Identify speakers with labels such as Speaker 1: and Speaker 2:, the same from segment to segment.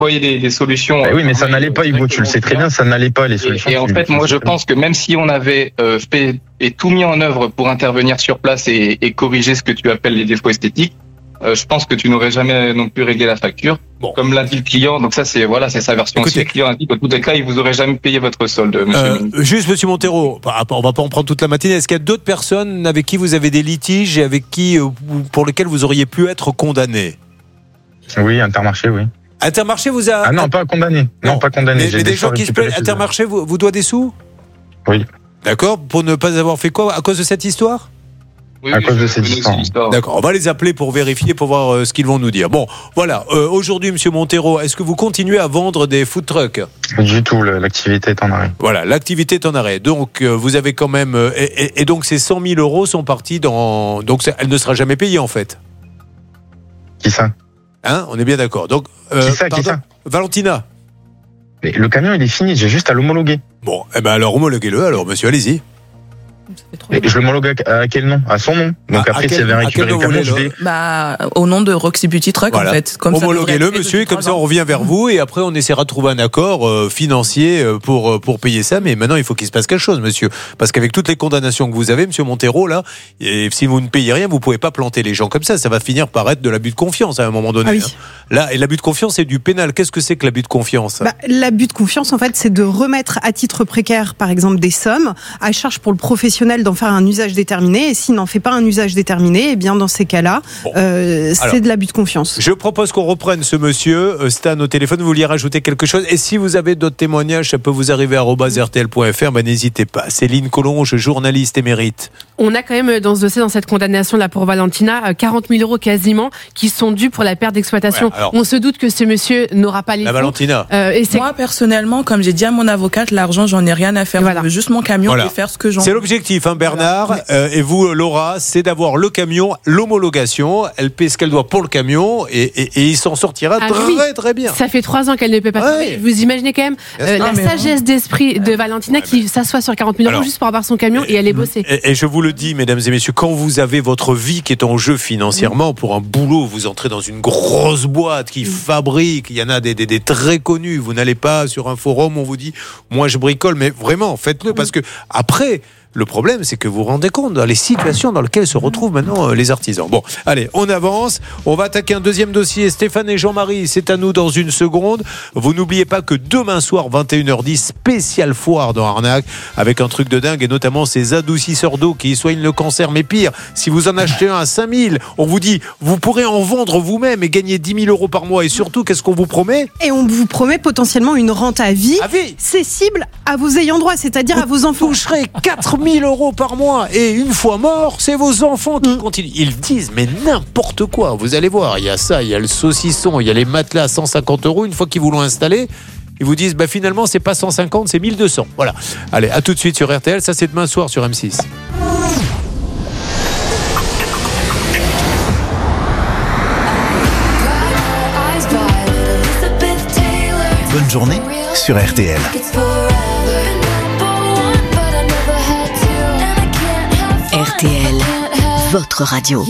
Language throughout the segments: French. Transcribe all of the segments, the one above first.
Speaker 1: déployer des solutions.
Speaker 2: Oui, mais ça n'allait pas, Hugo, tu le sais très bien, ça n'allait pas les solutions.
Speaker 1: Et en fait, moi, je pense que même si on avait fait et tout mis en œuvre pour intervenir sur place et corriger ce que tu appelles les défauts esthétiques, je pense que tu n'aurais jamais non plus réglé la facture. Bon. Comme l'a dit le client, donc ça c'est sa version. Écoutez, le client a dit que dans tous les cas, il vous aurait jamais payé votre solde, monsieur.
Speaker 3: Juste, monsieur Montero, on va pas en prendre toute la matinée. Est-ce qu'il y a d'autres personnes avec qui vous avez des litiges et avec qui, pour lesquels vous auriez pu être condamné?
Speaker 2: Oui, Intermarché, oui.
Speaker 3: Intermarché vous a...
Speaker 2: Ah non, pas condamné. Non, pas condamné.
Speaker 3: Mais des gens qui se plaignent, Intermarché vous doit des sous?
Speaker 2: Oui.
Speaker 3: D'accord, pour ne pas avoir fait quoi à cause de cette histoire?
Speaker 1: Oui,
Speaker 2: à cause de cette histoire.
Speaker 3: D'accord, on va les appeler pour vérifier, pour voir ce qu'ils vont nous dire. Bon, voilà, aujourd'hui, monsieur Montero, est-ce que vous continuez à vendre des food trucks?
Speaker 2: Du tout, l'activité est en arrêt.
Speaker 3: Voilà, l'activité est en arrêt. Donc, vous avez quand même... Et donc, ces 100 000 euros sont partis dans... Donc, elle ne sera jamais payée, en fait.
Speaker 2: Qui ça?
Speaker 3: Hein, on est bien d'accord. Donc,
Speaker 2: qui ça
Speaker 3: Valentina.
Speaker 2: Mais le camion, il est fini, j'ai juste à l'homologuer.
Speaker 3: Bon, eh ben alors, homologuez-le, alors, monsieur, allez-y.
Speaker 2: Et je l'homologue à quel nom? À son nom. Donc après, s'il y avait récupéré le camion, je vais...
Speaker 4: au nom de Roxy Beauty Truck,
Speaker 3: voilà.
Speaker 4: En fait.
Speaker 3: Homologuez-le, monsieur, et comme ça, on revient vers vous, et après, on essaiera de trouver un accord financier pour payer ça. Mais maintenant, il faut qu'il se passe quelque chose, monsieur. Parce qu'avec toutes les condamnations que vous avez, monsieur Montero, là, et si vous ne payez rien, vous pouvez pas planter les gens comme ça. Ça va finir par être de l'abus de confiance à un moment donné.
Speaker 5: Ah oui.
Speaker 3: Hein. Là, et l'abus de confiance, c'est du pénal. Qu'est-ce que c'est que l'abus de confiance?
Speaker 5: L'abus de confiance, en fait, c'est de remettre à titre précaire, par exemple, des sommes à charge pour le professionnel d'en faire un usage déterminé, et s'il n'en fait pas un usage déterminé, eh bien dans ces cas-là, c'est de l'abus de confiance.
Speaker 3: Je propose qu'on reprenne ce monsieur. Stan au téléphone, vous vouliez rajouter quelque chose? Et si vous avez d'autres témoignages, ça peut vous arriver à @rtl.fr, n'hésitez pas. Céline Collonge, journaliste émérite.
Speaker 6: On a quand même dans ce dossier, dans cette condamnation là pour Valentina, 40 000 euros quasiment qui sont dus pour la perte d'exploitation. Ouais, on se doute que ce monsieur n'aura pas les fonds.
Speaker 3: Valentina.
Speaker 4: Moi personnellement, comme j'ai dit à mon avocate, l'argent, j'en ai rien à faire. Voilà. Je veux juste mon camion et faire ce que j'en veux.
Speaker 3: C'est l'objectif, hein, Bernard. Et vous, Laura, c'est d'avoir le camion, l'homologation. Elle paie ce qu'elle doit pour le camion et il s'en sortira très bien.
Speaker 6: Ça fait 3 ans qu'elle ne paie pas. Ouais. Vous imaginez quand même la sagesse d'esprit de Valentina qui s'assoit sur 40 000 euros juste pour avoir son camion et aller bosser.
Speaker 3: Et je vous le dis, mesdames et messieurs, quand vous avez votre vie qui est en jeu financièrement, pour un boulot, vous entrez dans une grosse boîte qui fabrique, il y en a des très connus. Vous n'allez pas sur un forum, on vous dit, moi je bricole, mais vraiment, faites-le parce que après... Le problème, c'est que vous vous rendez compte dans les situations dans lesquelles se retrouvent maintenant les artisans. Bon, allez, on avance. On va attaquer un deuxième dossier. Stéphane et Jean-Marie, c'est à nous dans une seconde. Vous n'oubliez pas que demain soir, 21h10, spéciale foire dans Arnaque, avec un truc de dingue, et notamment ces adoucisseurs d'eau qui soignent le cancer. Mais pire, si vous en achetez un à 5 000, on vous dit, vous pourrez en vendre vous-même et gagner 10 000 euros par mois. Et surtout, qu'est-ce qu'on vous promet?
Speaker 5: Et on vous promet potentiellement une rente à vie. Cessible à vos ayants droit, c'est-à-dire à vos enfants.
Speaker 3: Vous toucherez 4 000 euros par mois et une fois mort, c'est vos enfants qui continuent. Ils disent mais n'importe quoi. Vous allez voir, il y a ça, il y a le saucisson, il y a les matelas à 150 euros. Une fois qu'ils vous l'ont installé, ils vous disent finalement c'est pas 150, c'est 1200. Voilà. Allez, à tout de suite sur RTL. Ça c'est demain soir sur M6.
Speaker 7: Bonne journée sur RTL.
Speaker 8: RTL, votre radio.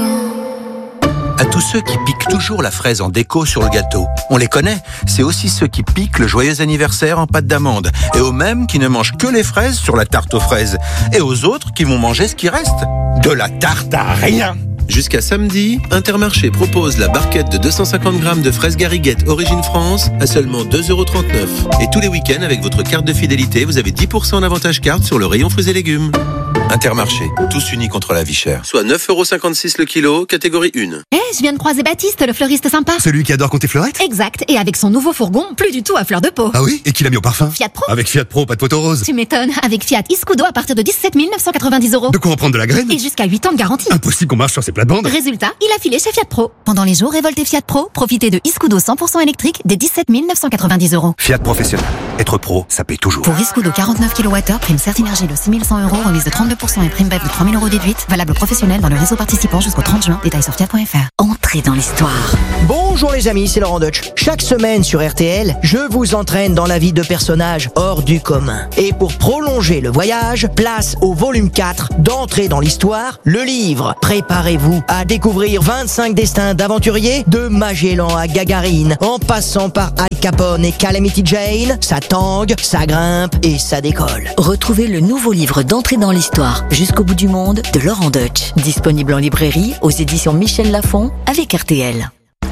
Speaker 9: À tous ceux qui piquent toujours la fraise en déco sur le gâteau, on les connaît, c'est aussi ceux qui piquent le joyeux anniversaire en pâte d'amande, et aux mêmes qui ne mangent que les fraises sur la tarte aux fraises, et aux autres qui vont manger ce qui reste. De la tarte à rien.
Speaker 10: Jusqu'à samedi, Intermarché propose la barquette de 250 grammes de fraises Gariguette Origine France à seulement 2,39 €. Et tous les week-ends, avec votre carte de fidélité, vous avez 10% en avantage carte sur le rayon fruits et légumes.
Speaker 9: Intermarché, tous unis contre la vie chère.
Speaker 10: Soit 9,56 € le kilo, catégorie 1.
Speaker 8: Je viens de croiser Baptiste, le fleuriste sympa.
Speaker 7: Celui qui adore compter fleurette?
Speaker 8: Exact, et avec son nouveau fourgon, plus du tout à fleur de peau.
Speaker 7: Ah oui? Et qui l'a mis au parfum?
Speaker 8: Fiat Pro.
Speaker 7: Avec Fiat Pro, pas de poteau rose.
Speaker 8: Tu m'étonnes, avec Fiat Iscudo à partir de 17 990 €.
Speaker 7: De quoi en prendre de la graine?
Speaker 8: Et jusqu'à 8 ans de garantie.
Speaker 7: Impossible qu'on marche sur ces plates-bandes.
Speaker 8: Résultat, il a filé chez Fiat Pro. Pendant les jours révoltés Fiat Pro, profitez de Iscudo 100% électrique des 17 990 €.
Speaker 7: Fiat Professionnel. Être pro, ça paye toujours.
Speaker 8: Pour Iscudo 49 kWh, prime Certinergie de 6 100 €, remise de 32%. 0% et prime BEF de 3 000 € déduite. Valable professionnel dans le réseau participant jusqu'au 30 juin. Détails sur fiat.fr. Entrez dans l'histoire.
Speaker 11: Bonjour les amis, c'est Laurent Deutsch. Chaque semaine sur RTL, je vous entraîne dans la vie de personnages hors du commun. Et pour prolonger le voyage, place au volume 4 d'Entrée dans l'histoire, le livre. Préparez-vous à découvrir 25 destins d'aventuriers, de Magellan à Gagarine, en passant par Al Capone et Calamity Jane. Ça tangue, ça grimpe et ça décolle.
Speaker 12: Retrouvez le nouveau livre d'Entrée dans l'histoire, Jusqu'au bout du monde, de Laurent Deutsch. Disponible en librairie, aux éditions Michel Lafon, avec RTL.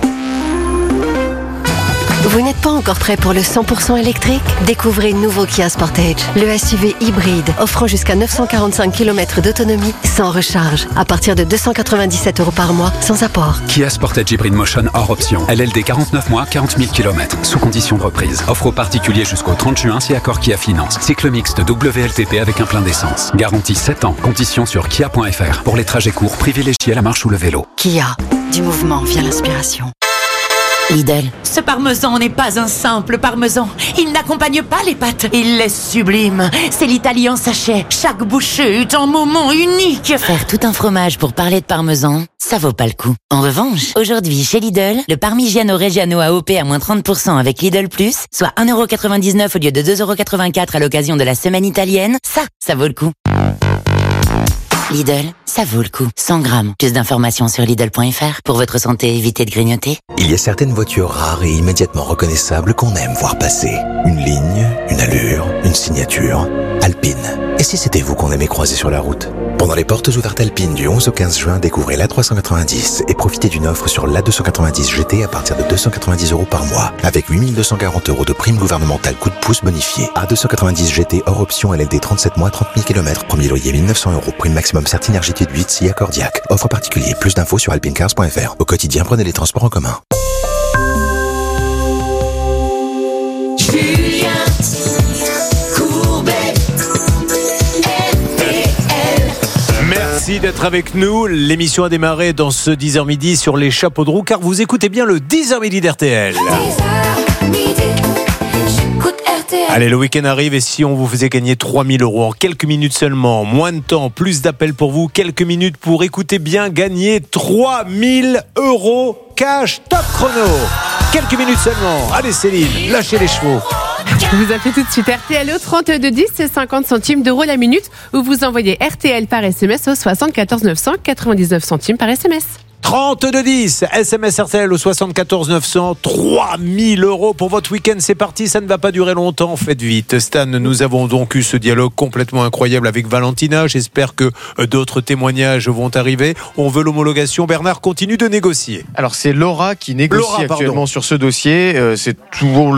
Speaker 13: Vous n'êtes pas encore prêt pour le 100% électrique ? Découvrez le nouveau Kia Sportage, le SUV hybride offrant jusqu'à 945 km d'autonomie sans recharge, à partir de 297 € par mois, sans apport.
Speaker 14: Kia Sportage Hybrid Motion hors option. LLD 49 mois, 40 000 km, sous condition de reprise. Offre aux particuliers jusqu'au 30 juin si accord Kia Finance. Cycle mixte WLTP avec un plein d'essence. Garantie 7 ans. Conditions sur kia.fr. Pour les trajets courts, privilégiez la marche ou le vélo.
Speaker 12: Kia, du mouvement vient l'inspiration.
Speaker 15: Lidl. Ce parmesan n'est pas un simple parmesan. Il n'accompagne pas les pâtes. Il est sublime. C'est l'Italie en sachet. Chaque bouchée est un moment unique.
Speaker 12: Faire tout un fromage pour parler de parmesan, ça vaut pas le coup. En revanche, aujourd'hui, chez Lidl, le Parmigiano Reggiano AOP à moins 30% avec Lidl Plus, soit 1,99€ au lieu de 2,84€ à l'occasion de la semaine italienne, ça vaut le coup. Lidl, ça vaut le coup. 100 grammes. Plus d'informations sur Lidl.fr. Pour votre santé, évitez de grignoter.
Speaker 16: Il y a certaines voitures rares et immédiatement reconnaissables qu'on aime voir passer. Une ligne, une allure, une signature. Alpine. Et si c'était vous qu'on aimait croiser sur la route ? Pendant les portes ouvertes Alpine du 11 au 15 juin, découvrez l'A390 et profitez d'une offre sur l'A290 GT à partir de 290 € par mois. Avec 8 240 € de prime gouvernementale coup de pouce bonifié. A290 GT hors option LLD 37 mois, 30 000 km. Premier loyer 1 900 €. Prime maximum Certinergie de 8 si accordiaque. Offre particulier. Plus d'infos sur alpinecars.fr. Au quotidien, prenez les transports en commun.
Speaker 3: Merci d'être avec nous. L'émission a démarré dans ce 10h midi sur les chapeaux de roue, car vous écoutez bien le 10h midi d'RTL. Allez, le week-end arrive et si on vous faisait gagner 3 000 € en quelques minutes seulement, moins de temps, plus d'appels pour vous, quelques minutes pour écouter bien, gagner 3 000 € cash top chrono. Quelques minutes seulement. Allez Céline, lâchez les chevaux.
Speaker 6: Vous appelez tout de suite RTL au 3210, c'est 50 centimes d'euros la minute, ou vous envoyez RTL par SMS au 74 900, 99 centimes par SMS.
Speaker 3: 3210, SMS RTL au 74 900, 3 000 € pour votre week-end. C'est parti, ça ne va pas durer longtemps, faites vite. Stan, nous avons donc eu ce dialogue complètement incroyable avec Valentina. J'espère que d'autres témoignages vont arriver. On veut l'homologation. Bernard continue de négocier.
Speaker 17: Alors c'est Laura qui négocie actuellement sur ce dossier. C'est toujours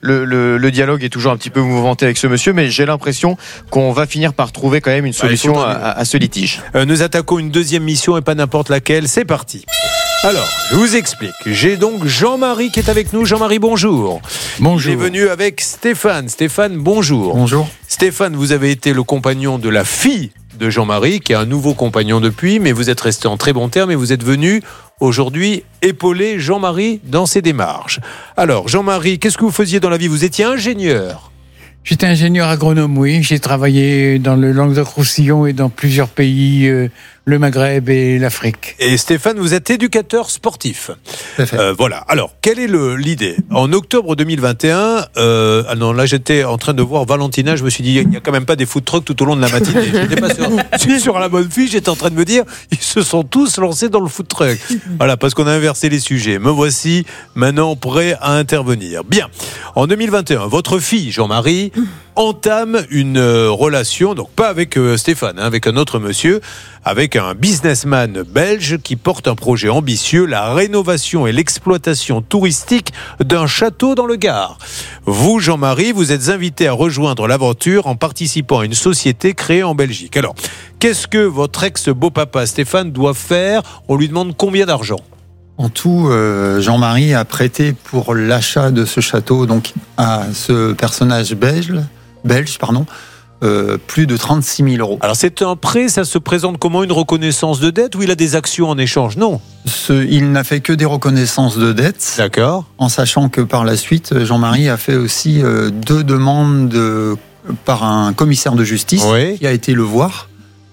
Speaker 17: le dialogue est toujours un petit peu mouvementé avec ce monsieur, mais j'ai l'impression qu'on va finir par trouver quand même une solution à ce litige.
Speaker 3: Nous attaquons une deuxième mission et pas n'importe laquelle. C'est parti. Alors, je vous explique. J'ai donc Jean-Marie qui est avec nous. Jean-Marie, bonjour.
Speaker 18: Bonjour.
Speaker 3: Il est venu avec Stéphane. Stéphane, bonjour.
Speaker 18: Bonjour.
Speaker 3: Stéphane, vous avez été le compagnon de la fille de Jean-Marie, qui a un nouveau compagnon depuis, mais vous êtes resté en très bons termes et vous êtes venu aujourd'hui épauler Jean-Marie dans ses démarches. Alors, Jean-Marie, qu'est-ce que vous faisiez dans la vie ? Vous étiez ingénieur.
Speaker 18: J'étais ingénieur agronome, oui. J'ai travaillé dans le Languedoc-Roussillon et dans plusieurs pays, le Maghreb et l'Afrique.
Speaker 3: Et Stéphane, vous êtes éducateur sportif.
Speaker 18: Tout à fait.
Speaker 3: Voilà. Alors, quelle est l'idée ? En octobre 2021, non, là j'étais en train de voir Valentina, je me suis dit, il n'y a quand même pas des food trucks tout au long de la matinée. J'étais pas sur la bonne fiche, j'étais en train de me dire, ils se sont tous lancés dans le food truck. Voilà, parce qu'on a inversé les sujets. Me voici maintenant prêt à intervenir. Bien. En 2021, votre fille, Jean-Marie, entame une relation, donc pas avec Stéphane, avec un autre monsieur, avec un businessman belge qui porte un projet ambitieux, la rénovation et l'exploitation touristique d'un château dans le Gard. Vous, Jean-Marie, vous êtes invité à rejoindre l'aventure en participant à une société créée en Belgique. Alors, qu'est-ce que votre ex-beau-papa Stéphane doit faire ? On lui demande combien d'argent ?
Speaker 18: En tout, Jean-Marie a prêté pour l'achat de ce château donc à ce personnage belge, plus de 36 000 €.
Speaker 3: Alors c'est un prêt, ça se présente comment, une reconnaissance de dette ou il a des actions en échange ? Non.
Speaker 18: Il n'a fait que des reconnaissances de dette.
Speaker 3: D'accord.
Speaker 18: En sachant que par la suite, Jean-Marie a fait aussi 2 demandes par un commissaire de justice qui a été le voir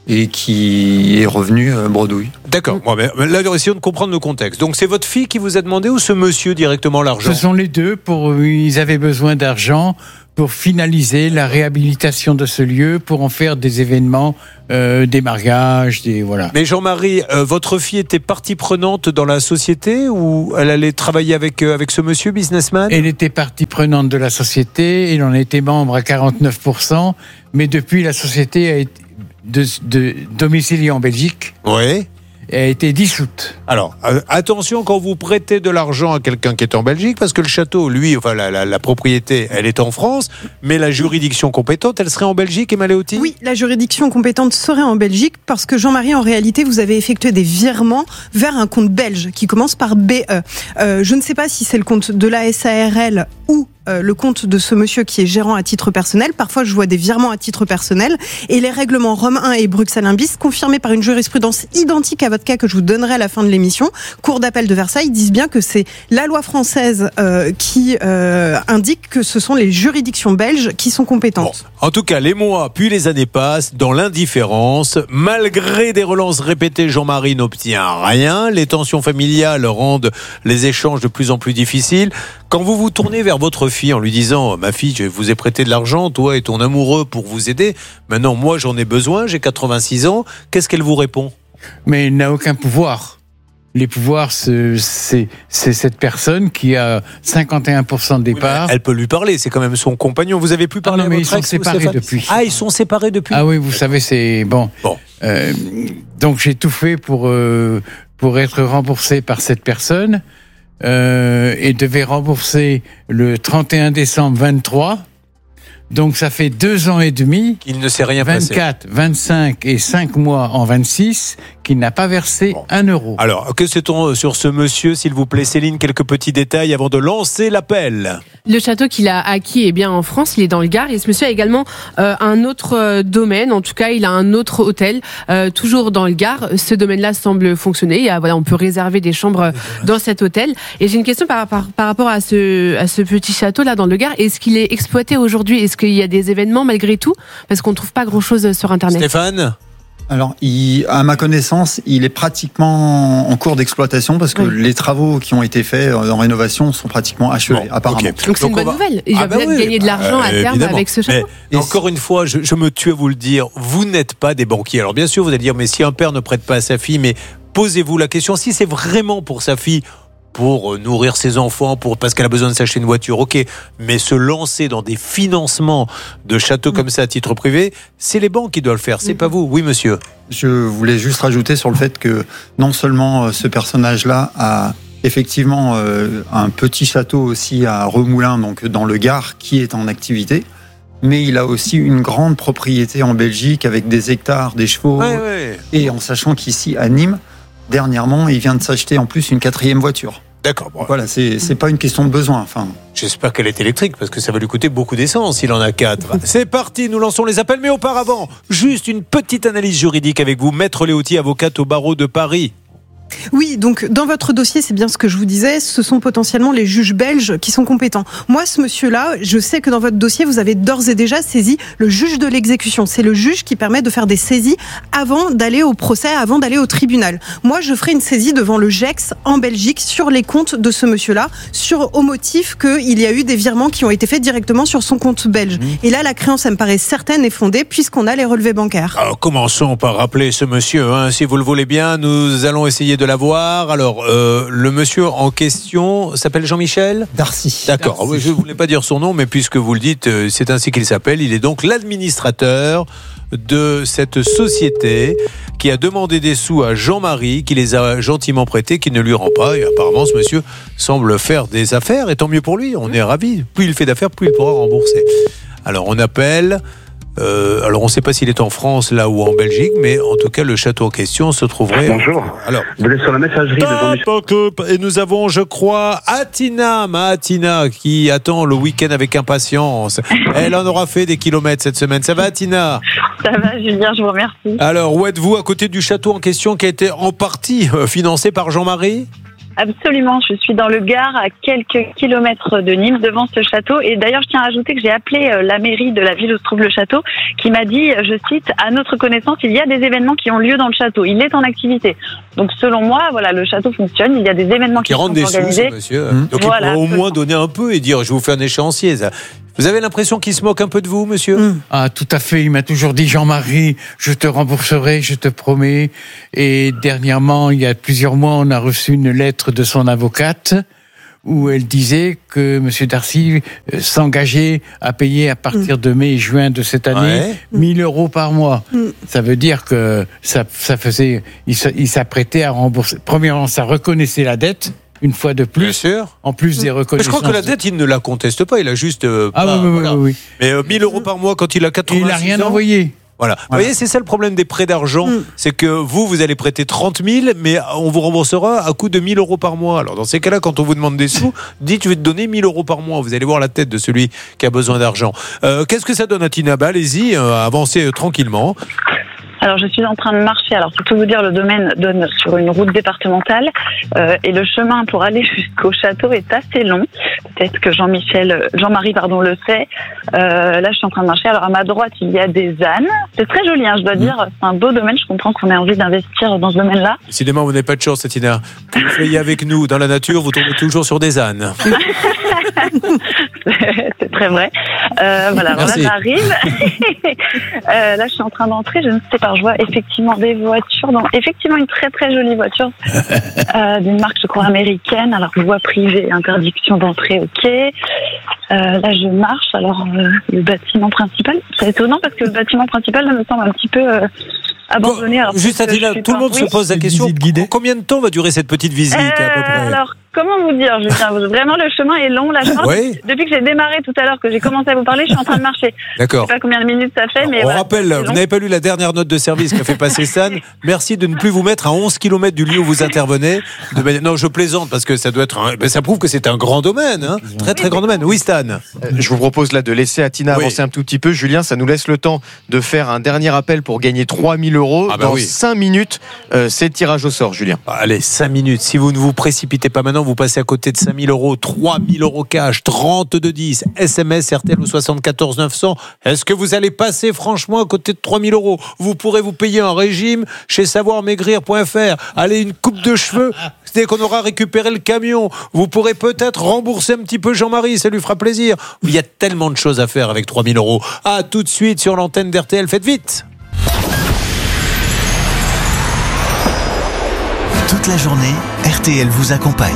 Speaker 19: et qui est revenu bredouille.
Speaker 3: D'accord. Bon, mais là, essayons de comprendre le contexte. Donc, c'est votre fille qui vous a demandé ou ce monsieur directement l'argent ?
Speaker 18: Ce sont les deux. Ils avaient besoin d'argent pour finaliser la réhabilitation de ce lieu, pour en faire des événements, des mariages, voilà.
Speaker 3: Mais Jean-Marie, votre fille était partie prenante dans la société ou elle allait travailler avec ce monsieur businessman ?
Speaker 18: Elle était partie prenante de la société, elle en était membre à 49%, mais depuis la société a été domiciliée en Belgique.
Speaker 3: Oui.
Speaker 18: A été dissoute.
Speaker 3: Alors, attention quand vous prêtez de l'argent à quelqu'un qui est en Belgique, parce que le château, lui, enfin la propriété, elle est en France, mais la juridiction compétente, elle serait en Belgique, Emma Léoty ?
Speaker 5: Oui, la juridiction compétente serait en Belgique, parce que Jean-Marie, en réalité, vous avez effectué des virements vers un compte belge qui commence par BE. Je ne sais pas si c'est le compte de la SARL ou le compte de ce monsieur qui est gérant à titre personnel. Parfois, je vois des virements à titre personnel. Et les règlements Rome 1 et Bruxelles 1 bis, confirmés par une jurisprudence identique à votre cas que je vous donnerai à la fin de l'émission, Cour d'appel de Versailles, disent bien que c'est la loi française qui indique que ce sont les juridictions belges qui sont compétentes.
Speaker 3: Bon. En tout cas, les mois puis les années passent dans l'indifférence. Malgré des relances répétées, Jean-Marie n'obtient rien. Les tensions familiales rendent les échanges de plus en plus difficiles. Quand vous vous tournez vers votre fille en lui disant « Ma fille, je vous ai prêté de l'argent, toi et ton amoureux pour vous aider. Maintenant, moi, j'en ai besoin, j'ai 86 ans. » Qu'est-ce qu'elle vous répond ?
Speaker 18: Mais elle n'a aucun pouvoir. Les pouvoirs, c'est cette personne qui a 51% de départ.
Speaker 3: Oui, elle peut lui parler, c'est quand même son compagnon. Vous avez pu parler à votre ex ?
Speaker 18: Ils sont séparés depuis.
Speaker 3: Ah, ils sont séparés depuis ?
Speaker 18: Ah oui, vous savez, c'est bon. Donc j'ai tout fait pour être remboursé par cette personne. Et devait rembourser le 31 décembre 23. Donc ça fait 2 ans et demi.
Speaker 3: Il ne s'est rien
Speaker 18: 24, passé. 25 et 5 mois en 26 qu'il n'a pas versé 1 euro.
Speaker 3: Alors, que sait-on sur ce monsieur, s'il vous plaît, Céline, quelques petits détails avant de lancer l'appel.
Speaker 6: Le château qu'il a acquis est bien en France, il est dans le Gard. Et ce monsieur a également un autre domaine, en tout cas il a un autre hôtel, toujours dans le Gard. Ce domaine-là semble fonctionner. On peut réserver des chambres dans cet hôtel. Et j'ai une question par rapport à ce petit château-là dans le Gard. Est-ce qu'il est exploité aujourd'hui ? Est-ce qu'il y a des événements malgré tout ? Parce qu'on ne trouve pas grand-chose sur Internet.
Speaker 3: Stéphane ?
Speaker 19: Alors, à ma connaissance, il est pratiquement en cours d'exploitation parce que les travaux qui ont été faits en rénovation sont pratiquement achevés, apparemment.
Speaker 6: Okay. Donc c'est une bonne nouvelle. Il va peut-être gagner de l'argent à terme avec ce château.
Speaker 3: Mais encore une fois, je me tue à vous le dire, vous n'êtes pas des banquiers. Alors bien sûr, vous allez dire, mais si un père ne prête pas à sa fille, mais posez-vous la question, si c'est vraiment pour sa fille, pour nourrir ses enfants, parce qu'elle a besoin de s'acheter une voiture, ok, mais se lancer dans des financements de châteaux comme ça à titre privé, c'est les banques qui doivent le faire, c'est pas vous. Oui, monsieur.
Speaker 19: Je voulais juste rajouter sur le fait que non seulement ce personnage-là a effectivement un petit château aussi à Remoulins, donc dans le Gard, qui est en activité, mais il a aussi une grande propriété en Belgique avec des hectares, des chevaux, et en sachant qu'ici à Nîmes, dernièrement, il vient de s'acheter en plus une 4e voiture.
Speaker 3: D'accord.
Speaker 19: Bon. Voilà, c'est pas une question de besoin. Enfin.
Speaker 3: J'espère qu'elle est électrique parce que ça va lui coûter beaucoup d'essence s'il en a 4. C'est parti, nous lançons les appels, mais auparavant, juste une petite analyse juridique avec vous, Maître Léoty, avocate au barreau de Paris.
Speaker 5: Oui, donc dans votre dossier, c'est bien ce que je vous disais, ce sont potentiellement les juges belges qui sont compétents. Moi, ce monsieur-là, je sais que dans votre dossier, vous avez d'ores et déjà saisi le juge de l'exécution. C'est le juge qui permet de faire des saisies avant d'aller au procès, avant d'aller au tribunal. Moi, je ferai une saisie devant le GEX en Belgique sur les comptes de ce monsieur-là, au motif qu'il y a eu des virements qui ont été faits directement sur son compte belge. Et là, la créance, elle me paraît certaine et fondée puisqu'on a les relevés bancaires.
Speaker 3: Alors, commençons par rappeler ce monsieur, si vous le voulez bien, nous allons essayer de l'avoir. Alors, le monsieur en question s'appelle Jean-Michel
Speaker 19: Darcy.
Speaker 3: D'accord. Oui, je ne voulais pas dire son nom, mais puisque vous le dites, c'est ainsi qu'il s'appelle. Il est donc l'administrateur de cette société qui a demandé des sous à Jean-Marie, qui les a gentiment prêtés, qui ne lui rend pas. Et apparemment, ce monsieur semble faire des affaires, et tant mieux pour lui. On est ravis. Plus il fait d'affaires, plus il pourra rembourser. Alors, on appelle... alors on ne sait pas s'il est en France là ou en Belgique, mais en tout cas le château en question se trouverait.
Speaker 20: Bonjour.
Speaker 3: Alors,
Speaker 20: vous êtes sur la messagerie de Jean-Michel.
Speaker 3: Et nous avons, je crois, Atina qui attend le week-end avec impatience. Elle en aura fait des kilomètres cette semaine. Ça va, Atina?
Speaker 21: Ça va, Julien, je vous remercie.
Speaker 3: Alors, où êtes-vous à côté du château en question qui a été en partie financé par Jean-Marie?
Speaker 21: Absolument, je suis dans le Gard, à quelques kilomètres de Nîmes, devant ce château. Et d'ailleurs, je tiens à ajouter que j'ai appelé la mairie de la ville où se trouve le château, qui m'a dit, je cite, à notre connaissance, il y a des événements qui ont lieu dans le château. Il est en activité. Donc, selon moi, voilà, le château fonctionne. Il y a des événements qui sont organisés.
Speaker 3: Des sous, monsieur. Donc, voilà, il pourrait au moins donner un peu et dire, je vous fais un échéancier. Ça. Vous avez l'impression qu'il se moque un peu de vous, monsieur ?
Speaker 18: Ah, tout à fait. Il m'a toujours dit, Jean-Marie, je te rembourserai, je te promets. Et dernièrement, il y a plusieurs mois, on a reçu une lettre de son avocate où elle disait que M. Darcy s'engageait à payer à partir de mai et juin de cette année 1 000 € par mois. Ça veut dire que ça faisait, il s'apprêtait à rembourser. Premièrement, ça reconnaissait la dette. Une fois de plus, bien sûr. En plus des reconnaissances.
Speaker 3: Mais je crois que la dette, il ne la conteste pas. Il a juste.
Speaker 18: Oui.
Speaker 3: Mais 1 000 € par mois quand il a 86 ans.
Speaker 18: Il n'a rien envoyé.
Speaker 3: Voilà. Vous voyez, c'est ça le problème des prêts d'argent. C'est que vous allez prêter 30 000, mais on vous remboursera à coût de 1 000 € par mois. Alors, dans ces cas-là, quand on vous demande des sous, dites, je vais te donner 1 000 € par mois. Vous allez voir la tête de celui qui a besoin d'argent. Qu'est-ce que ça donne à Tina ? Allez-y, avancez tranquillement.
Speaker 21: Alors, je suis en train de marcher. Alors, pour tout vous dire, le domaine donne sur une route départementale et le chemin pour aller jusqu'au château est assez long. Peut-être que Jean-Marie, le sait. Là, je suis en train de marcher. Alors, à ma droite, il y a des ânes. C'est très joli, je dois dire. C'est un beau domaine. Je comprends qu'on ait envie d'investir dans ce domaine-là.
Speaker 3: Décidément, vous n'avez pas de chance, Tina. Vous soyez avec nous dans la nature, vous tombez toujours sur des ânes.
Speaker 21: C'est très vrai. Voilà, alors là, j'arrive. Là, je suis en train d'entrer. Je ne sais pas. Je vois effectivement des voitures. Donc, effectivement, une très très jolie voiture d'une marque, je crois, américaine. Alors, voie privée, interdiction d'entrée, ok. Là, je marche. Alors, le bâtiment principal, c'est étonnant parce que le bâtiment principal là, me semble un petit peu abandonné. Alors,
Speaker 3: juste à dire, tout le monde se pose la question. Combien de temps va durer cette petite visite à peu près ?
Speaker 21: Alors, comment vous dire, Julien ? Vraiment, le chemin est long. Là, depuis que j'ai démarré tout à l'heure, que j'ai commencé à vous parler, je suis en train de marcher.
Speaker 3: D'accord.
Speaker 21: Je sais pas combien de minutes ça fait, mais
Speaker 3: on rappelle, vous n'avez pas lu la dernière note de service qu'a fait passer Stan. Merci de ne plus vous mettre à 11 km du lieu où vous intervenez. Non, je plaisante parce que ça doit être. Ça prouve que c'est un grand domaine, très très grand domaine. Oui, Stan.
Speaker 17: Je vous propose là de laisser à Tina avancer un tout petit peu. Julien, ça nous laisse le temps de faire un dernier appel pour gagner 3 000 €. Dans 5 minutes, c'est le tirage au sort, Julien.
Speaker 3: Allez, 5 minutes. Si vous ne vous précipitez pas maintenant, vous passez à côté de 5 000 €, 3 000 € cash, 3210, SMS RTL au 74 900. Est-ce que vous allez passer franchement à côté de 3 000 €? Vous pourrez vous payer un régime chez savoirmaigrir.fr. Allez, une coupe de cheveux. Dès qu'on aura récupéré le camion, vous pourrez peut-être rembourser un petit peu Jean-Marie, ça lui fera plaisir. Il y a tellement de choses à faire avec 3 000 €. À tout de suite sur l'antenne d'RTL, faites vite.
Speaker 22: Toute la journée, RTL vous accompagne.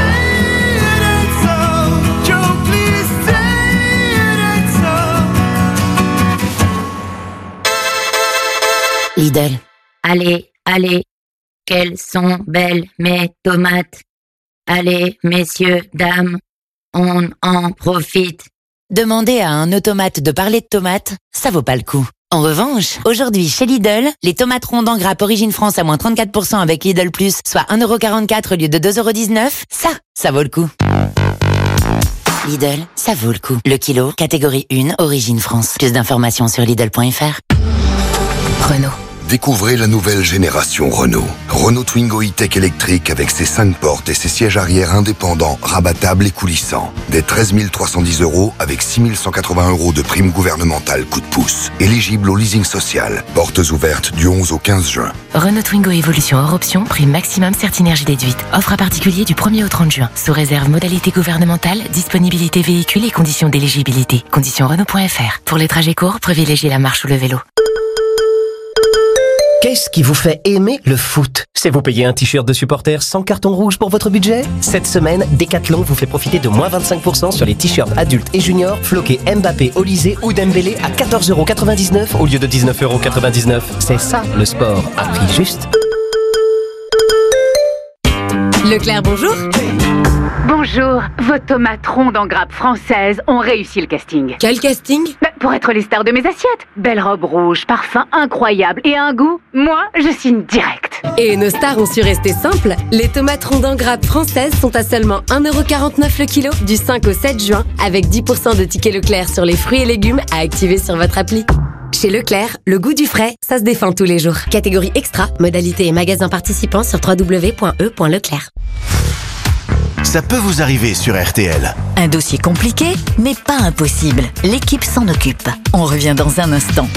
Speaker 12: Lidl. Allez, quelles sont belles mes tomates. Allez, messieurs, dames, on en profite. Demander à un automate de parler de tomates, ça vaut pas le coup. En revanche, aujourd'hui chez Lidl, les tomates rondes en grappe Origine France à moins 34% avec Lidl Plus, soit 1,44 € au lieu de 2,19 €, ça vaut le coup. Lidl, ça vaut le coup. Le kilo, catégorie 1, Origine France. Plus d'informations sur Lidl.fr.
Speaker 22: Renault. Découvrez la nouvelle génération Renault. Renault Twingo E-Tech électrique avec ses 5 portes et ses sièges arrière indépendants, rabattables et coulissants. Dès 13 310 € avec 6 180 € de prime gouvernementale coup de pouce. Éligible au leasing social. Portes ouvertes du 11 au 15 juin.
Speaker 23: Renault Twingo Évolution hors option, prime maximum Certinergie déduite. Offre à particulier du 1er au 30 juin. Sous réserve modalité gouvernementale, disponibilité véhicule et conditions d'éligibilité. Conditions Renault.fr. Pour les trajets courts, privilégiez la marche ou le vélo.
Speaker 24: Qu'est-ce qui vous fait aimer le foot ? C'est vous payer un t-shirt de supporter sans carton rouge pour votre budget ? Cette semaine, Decathlon vous fait profiter de moins 25% sur les t-shirts adultes et juniors floqués Mbappé, Olysée ou Dembélé à 14,99 € au lieu de 19,99 €. C'est ça le sport à prix juste.
Speaker 25: Leclerc, bonjour. Bonjour, vos tomates rondes en grappe française ont réussi le casting.
Speaker 6: Quel casting ?
Speaker 25: Pour être les stars de mes assiettes. Belle robe rouge, parfum incroyable et un goût, moi, je signe direct.
Speaker 6: Et nos stars ont su rester simples. Les tomates rondes en grappe françaises sont à seulement 1,49 € le kilo du 5 au 7 juin avec 10% de tickets Leclerc sur les fruits et légumes à activer sur votre appli. Chez Leclerc, le goût du frais, ça se défend tous les jours. Catégorie extra, modalité et magasin participants sur www.e.leclerc.
Speaker 1: Ça peut vous arriver sur RTL.
Speaker 8: Un dossier compliqué, mais pas impossible. L'équipe s'en occupe. On revient dans un instant.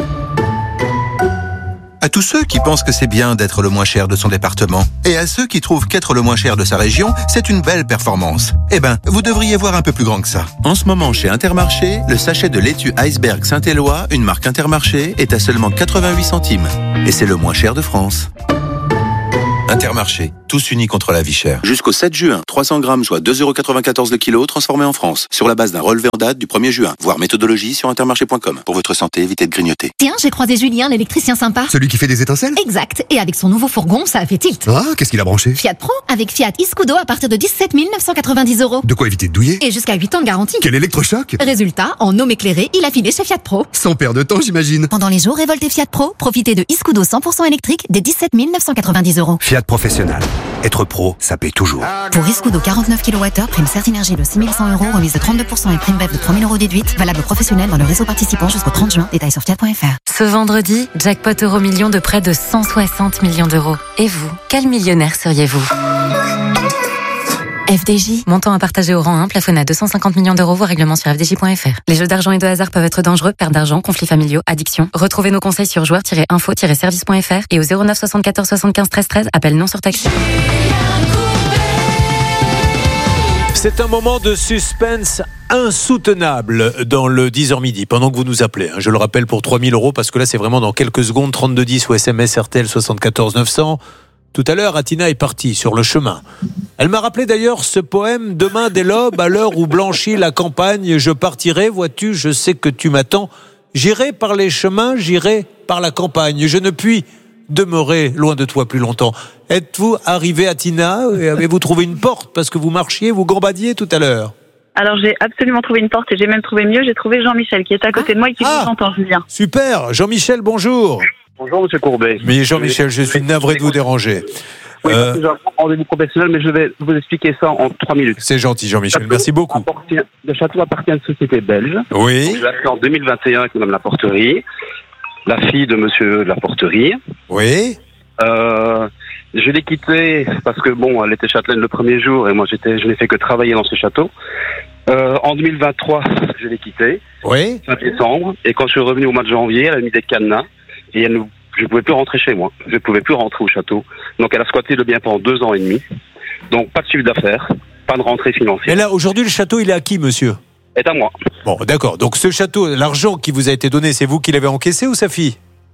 Speaker 2: À tous ceux qui pensent que c'est bien d'être le moins cher de son département, et à ceux qui trouvent qu'être le moins cher de sa région, c'est une belle performance. Eh ben, vous devriez voir un peu plus grand que ça. En ce moment, chez Intermarché, le sachet de laitue Iceberg Saint-Éloi, une marque Intermarché, est à seulement 88 centimes. Et c'est le moins cher de France. Intermarché, tous unis contre la vie chère. Jusqu'au 7 juin, 300 grammes, soit 2,94€ le kilo, transformés en France. Sur la base d'un relevé en date du 1er juin. Voir méthodologie sur intermarché.com. Pour votre santé, évitez de grignoter.
Speaker 8: Tiens, j'ai croisé Julien, l'électricien sympa.
Speaker 7: Celui qui fait des étincelles?
Speaker 8: Exact. Et avec son nouveau fourgon, ça a fait tilt.
Speaker 7: Ah, qu'est-ce qu'il a branché?
Speaker 8: Fiat Pro, avec Fiat Iscudo à partir de 17 990€.
Speaker 7: De quoi éviter de douiller?
Speaker 8: Et jusqu'à 8 ans de garantie.
Speaker 7: Quel électrochoc!
Speaker 8: Résultat, en homme éclairé, il a filé chez Fiat Pro.
Speaker 7: Sans perdre de temps, j'imagine.
Speaker 8: Pendant les jours révoltés Fiat Pro, profitez de Iscudo 100% électrique dès 17 990€.
Speaker 1: Fiat Professionnel. Être pro, ça paye toujours.
Speaker 8: Pour Iscudo 49 kWh, prime Certinergie de 6100€, remise de 32% et prime BEF de 3000€ déduite, valable professionnel dans le réseau participant jusqu'au 30 juin. Détails sur fiat.fr.
Speaker 23: Ce vendredi, jackpot Euro-Million de près de 160 millions d'euros. Et vous, quel millionnaire seriez-vous ? FDJ, montant à partager au rang 1, plafonné à 250 millions d'euros, voire règlement sur fdj.fr. Les jeux d'argent et de hasard peuvent être dangereux, perte d'argent, conflits familiaux, addiction. Retrouvez nos conseils sur joueurs-info-service.fr et au 09 74 75 13 13, appel non surtaxé.
Speaker 3: C'est un moment de suspense insoutenable dans le 10h midi, pendant que vous nous appelez. Je le rappelle pour 3 000 €, parce que là, c'est vraiment dans quelques secondes, 3210 ou SMS RTL 74 900. Tout à l'heure, Atina est partie sur le chemin. Elle m'a rappelé d'ailleurs ce poème « Demain dès l'aube, à l'heure où blanchit la campagne, je partirai, vois-tu, je sais que tu m'attends. J'irai par les chemins, j'irai par la campagne. Je ne puis demeurer loin de toi plus longtemps. » Êtes-vous arrivé, Atina, et avez-vous trouvé une porte parce que vous marchiez, vous gambadiez tout à l'heure?
Speaker 21: Alors j'ai absolument trouvé une porte et j'ai même trouvé mieux, j'ai trouvé Jean-Michel qui est à côté de moi et qui vous entend, Julien.
Speaker 3: Super, Jean-Michel, bonjour.
Speaker 20: Bonjour Monsieur Courbet.
Speaker 3: Mais Jean-Michel, je suis navré de vous déranger.
Speaker 20: Oui, parce que j'ai un rendez-vous professionnel, mais je vais vous expliquer ça en 3 minutes.
Speaker 3: C'est gentil Jean-Michel, merci beaucoup.
Speaker 20: Le château appartient à une société belge.
Speaker 3: Oui.
Speaker 20: Je l'ai acheté en 2021 avec Madame Laporterie, la fille de Monsieur Laporterie.
Speaker 3: Oui.
Speaker 20: Je l'ai quitté parce que bon, elle était châtelaine le premier jour et moi je n'ai fait que travailler dans ce château. En 2023, je l'ai quitté.
Speaker 3: Oui.
Speaker 20: Fin décembre. Et quand je suis revenu au mois de janvier, elle a mis des cadenas et je ne pouvais plus rentrer chez moi. Je ne pouvais plus rentrer au château. Donc elle a squatté le bien pendant 2 ans et demi. Donc pas de chiffre d'affaires, pas de rentrée financière.
Speaker 3: Et là, aujourd'hui, le château, il est à qui, monsieur?
Speaker 20: Est à moi.
Speaker 3: Bon, d'accord. Donc ce château, l'argent qui vous a été donné, c'est vous qui l'avez encaissé ou sa fille?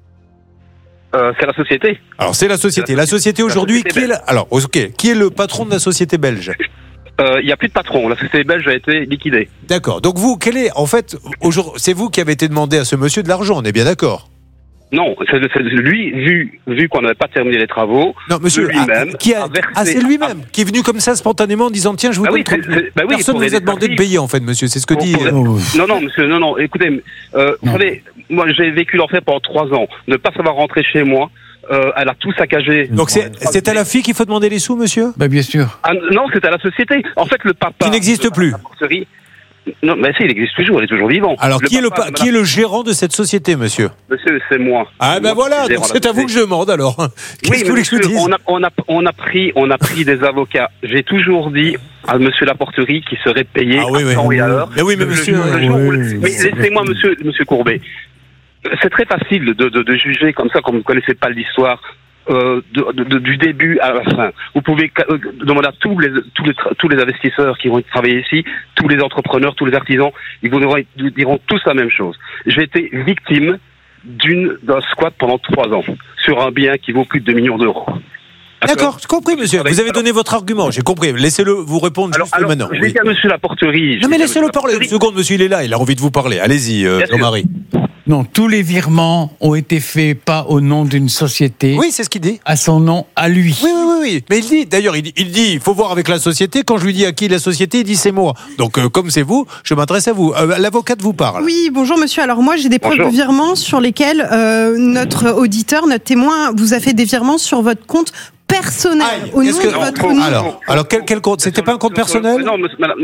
Speaker 20: C'est la société.
Speaker 3: Alors c'est la société. La société aujourd'hui, qui est le patron de la société belge?
Speaker 20: Il n'y a plus de patron. La société belge a été liquidée.
Speaker 3: D'accord. Donc vous, c'est vous qui avez été demandé à ce monsieur de l'argent, on est bien d'accord?
Speaker 20: Non, c'est lui, vu qu'on n'avait pas terminé les travaux.
Speaker 3: Non, monsieur,
Speaker 20: lui-même,
Speaker 3: c'est lui-même qui est venu comme ça spontanément en disant tiens, je vous donne 30 000. Personne ne vous a demandé de payer en fait, monsieur. C'est ce que dit.
Speaker 20: Non, monsieur, non. Écoutez, vous savez, moi j'ai vécu l'enfer pendant 3 ans. Ne pas savoir rentrer chez moi. Elle a tout saccagé.
Speaker 3: Donc c'est à la fille qu'il faut demander les sous, monsieur?
Speaker 18: Bien sûr.
Speaker 20: Non, c'est à la société. En fait, le papa.
Speaker 3: Qui n'existe plus.
Speaker 20: Non, mais si, il existe toujours, il est toujours vivant.
Speaker 3: Alors, qui est le gérant de cette société, monsieur?
Speaker 20: Monsieur, c'est moi.
Speaker 3: Ah, ben voilà, donc c'est à vous que je demande, alors. Qu'est-ce que vous voulez que je vous dise?
Speaker 20: On a pris des avocats. J'ai toujours dit à monsieur Laporterie qu'il serait payé à temps et à l'heure.
Speaker 3: Mais oui, mais monsieur...
Speaker 20: Mais laissez-moi, monsieur Courbet. C'est très facile de juger comme ça, quand vous ne connaissez pas l'histoire. Du début à la fin. Vous pouvez demander à tous les investisseurs qui vont travailler ici, tous les entrepreneurs, tous les artisans, ils diront tous la même chose. J'ai été victime d'un squat pendant 3 ans sur un bien qui vaut plus de 2 millions d'euros.
Speaker 3: D'accord, j'ai compris, monsieur. Vous avez donné votre argument, j'ai compris. Laissez-le vous répondre juste maintenant.
Speaker 20: Je vais dire à monsieur Laporterie.
Speaker 3: Non, mais laissez-le parler. Une seconde, monsieur, il est là, il a envie de vous parler. Allez-y, Jean-Marie.
Speaker 18: Non, tous les virements ont été faits pas au nom d'une société.
Speaker 3: Oui, c'est ce qu'il dit.
Speaker 18: À son nom, à lui.
Speaker 3: Oui. Mais il dit, d'ailleurs, il dit, il faut voir avec la société. Quand je lui dis à qui la société, il dit c'est moi. Donc, comme c'est vous, je m'adresse à vous. L'avocate vous parle.
Speaker 5: Oui, bonjour monsieur. Alors moi, j'ai des preuves de virements sur lesquels notre auditeur, notre témoin, vous a fait des virements sur votre compte personnel au nom de votre nom.
Speaker 3: Alors quel compte? C'était pas un compte personnel?
Speaker 20: Non,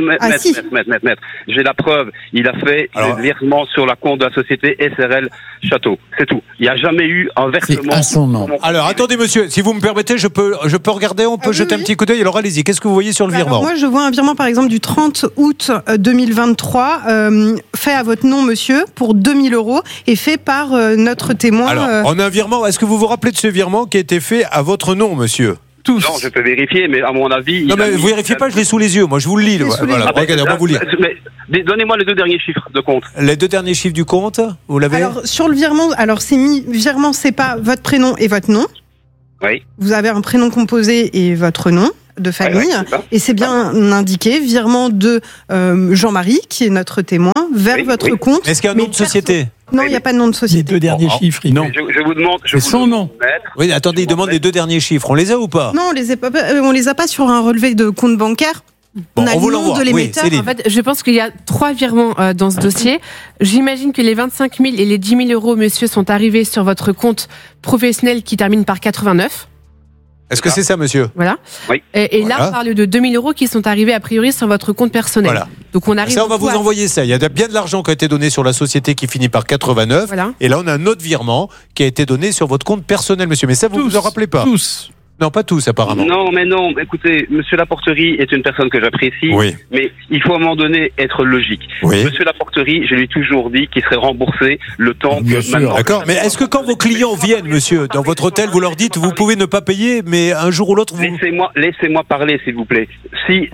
Speaker 20: maître, j'ai la preuve. Il a fait le versement sur la compte de la société SRL Château. C'est tout. Il n'y a jamais eu un versement.
Speaker 18: C'est à son nom.
Speaker 3: Alors attendez, monsieur, si vous me permettez, je peux regarder, on peut jeter un petit coup d'œil. Alors allez-y, qu'est-ce que vous voyez sur le virement?
Speaker 5: Moi, je vois un virement, par exemple, du 30 août 2023, fait à votre nom, monsieur, pour 2000 € et fait par notre témoin.
Speaker 3: Alors, on a un virement. Est-ce que vous vous rappelez de ce virement qui a été fait à votre nom, monsieur?
Speaker 20: Tous. Non, je peux vérifier, mais à mon avis...
Speaker 3: Non, mais vous vérifiez pas, je l'ai sous les yeux. Moi, je vous le lis. Voilà, regardez, on va vous lire.
Speaker 20: Mais donnez-moi les 2 derniers chiffres de compte.
Speaker 3: Les 2 derniers chiffres du compte, vous l'avez?
Speaker 5: Alors, sur le virement, c'est mis virement, c'est pas votre prénom et votre nom.
Speaker 20: Oui.
Speaker 5: Vous avez un prénom composé et votre nom de famille, et c'est bien indiqué, virement de Jean-Marie, qui est notre témoin, vers votre compte.
Speaker 3: Est-ce qu'il y a un nom de société?
Speaker 5: Non, il n'y a pas de nom de société.
Speaker 18: Les 2 derniers chiffres,
Speaker 3: non.
Speaker 20: Je vous demande...
Speaker 18: C'est son nom.
Speaker 3: Oui, attendez, il demande les 2 derniers chiffres. On les a ou pas?
Speaker 5: Non, on les a pas sur un relevé de compte bancaire.
Speaker 3: Bon,
Speaker 5: on
Speaker 3: vous
Speaker 5: le nom de l'émetteur.
Speaker 6: En fait, je pense qu'il y a 3 virements dans ce dossier. J'imagine que les 25 000 et les 10 000 €, monsieur, sont arrivés sur votre compte professionnel qui termine par 89.
Speaker 3: Est-ce que c'est ça, monsieur?
Speaker 6: Voilà.
Speaker 20: Oui.
Speaker 6: Et là, on parle de 2000 € qui sont arrivés a priori sur votre compte personnel.
Speaker 3: Voilà.
Speaker 6: Donc on arrive.
Speaker 3: Ça, on va vous envoyer ça. Il y a bien de l'argent qui a été donné sur la société qui finit par 89.
Speaker 6: Voilà.
Speaker 3: Et là, on a un autre virement qui a été donné sur votre compte personnel, monsieur. Mais ça, vous vous en rappelez pas?
Speaker 18: Tous.
Speaker 3: Non, pas tous, apparemment.
Speaker 20: Non, mais non. Écoutez, monsieur Laporterie est une personne que j'apprécie.
Speaker 3: Oui.
Speaker 20: Mais il faut à un moment donné être logique.
Speaker 3: Oui.
Speaker 20: Monsieur Laporterie, je lui ai toujours dit qu'il serait remboursé le temps
Speaker 3: Bien
Speaker 20: que
Speaker 3: sûr.
Speaker 20: maintenant.
Speaker 3: D'accord. Mais est-ce que quand vos clients viennent, monsieur, dans votre hôtel, vous leur dites, vous pouvez ne pas payer, mais un jour ou l'autre, vous...
Speaker 20: Laissez-moi parler, s'il vous plaît. Si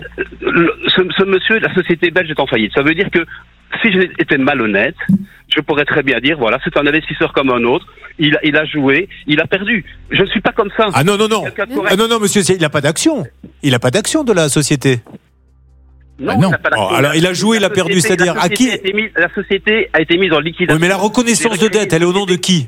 Speaker 20: ce monsieur, la société belge est en faillite, ça veut dire que si j'étais malhonnête, je pourrais très bien dire, voilà, c'est un investisseur comme un autre, il a joué, il a perdu. Je ne suis pas comme ça.
Speaker 3: Ah non, monsieur, il n'a pas d'action. Il n'a pas d'action de la société.
Speaker 20: Non, il n'a pas d'action.
Speaker 3: Alors, il a joué, il a perdu, c'est-à-dire à qui?
Speaker 20: La société a été mise en liquidation.
Speaker 3: Oui, mais la reconnaissance de dette, elle est au nom de qui?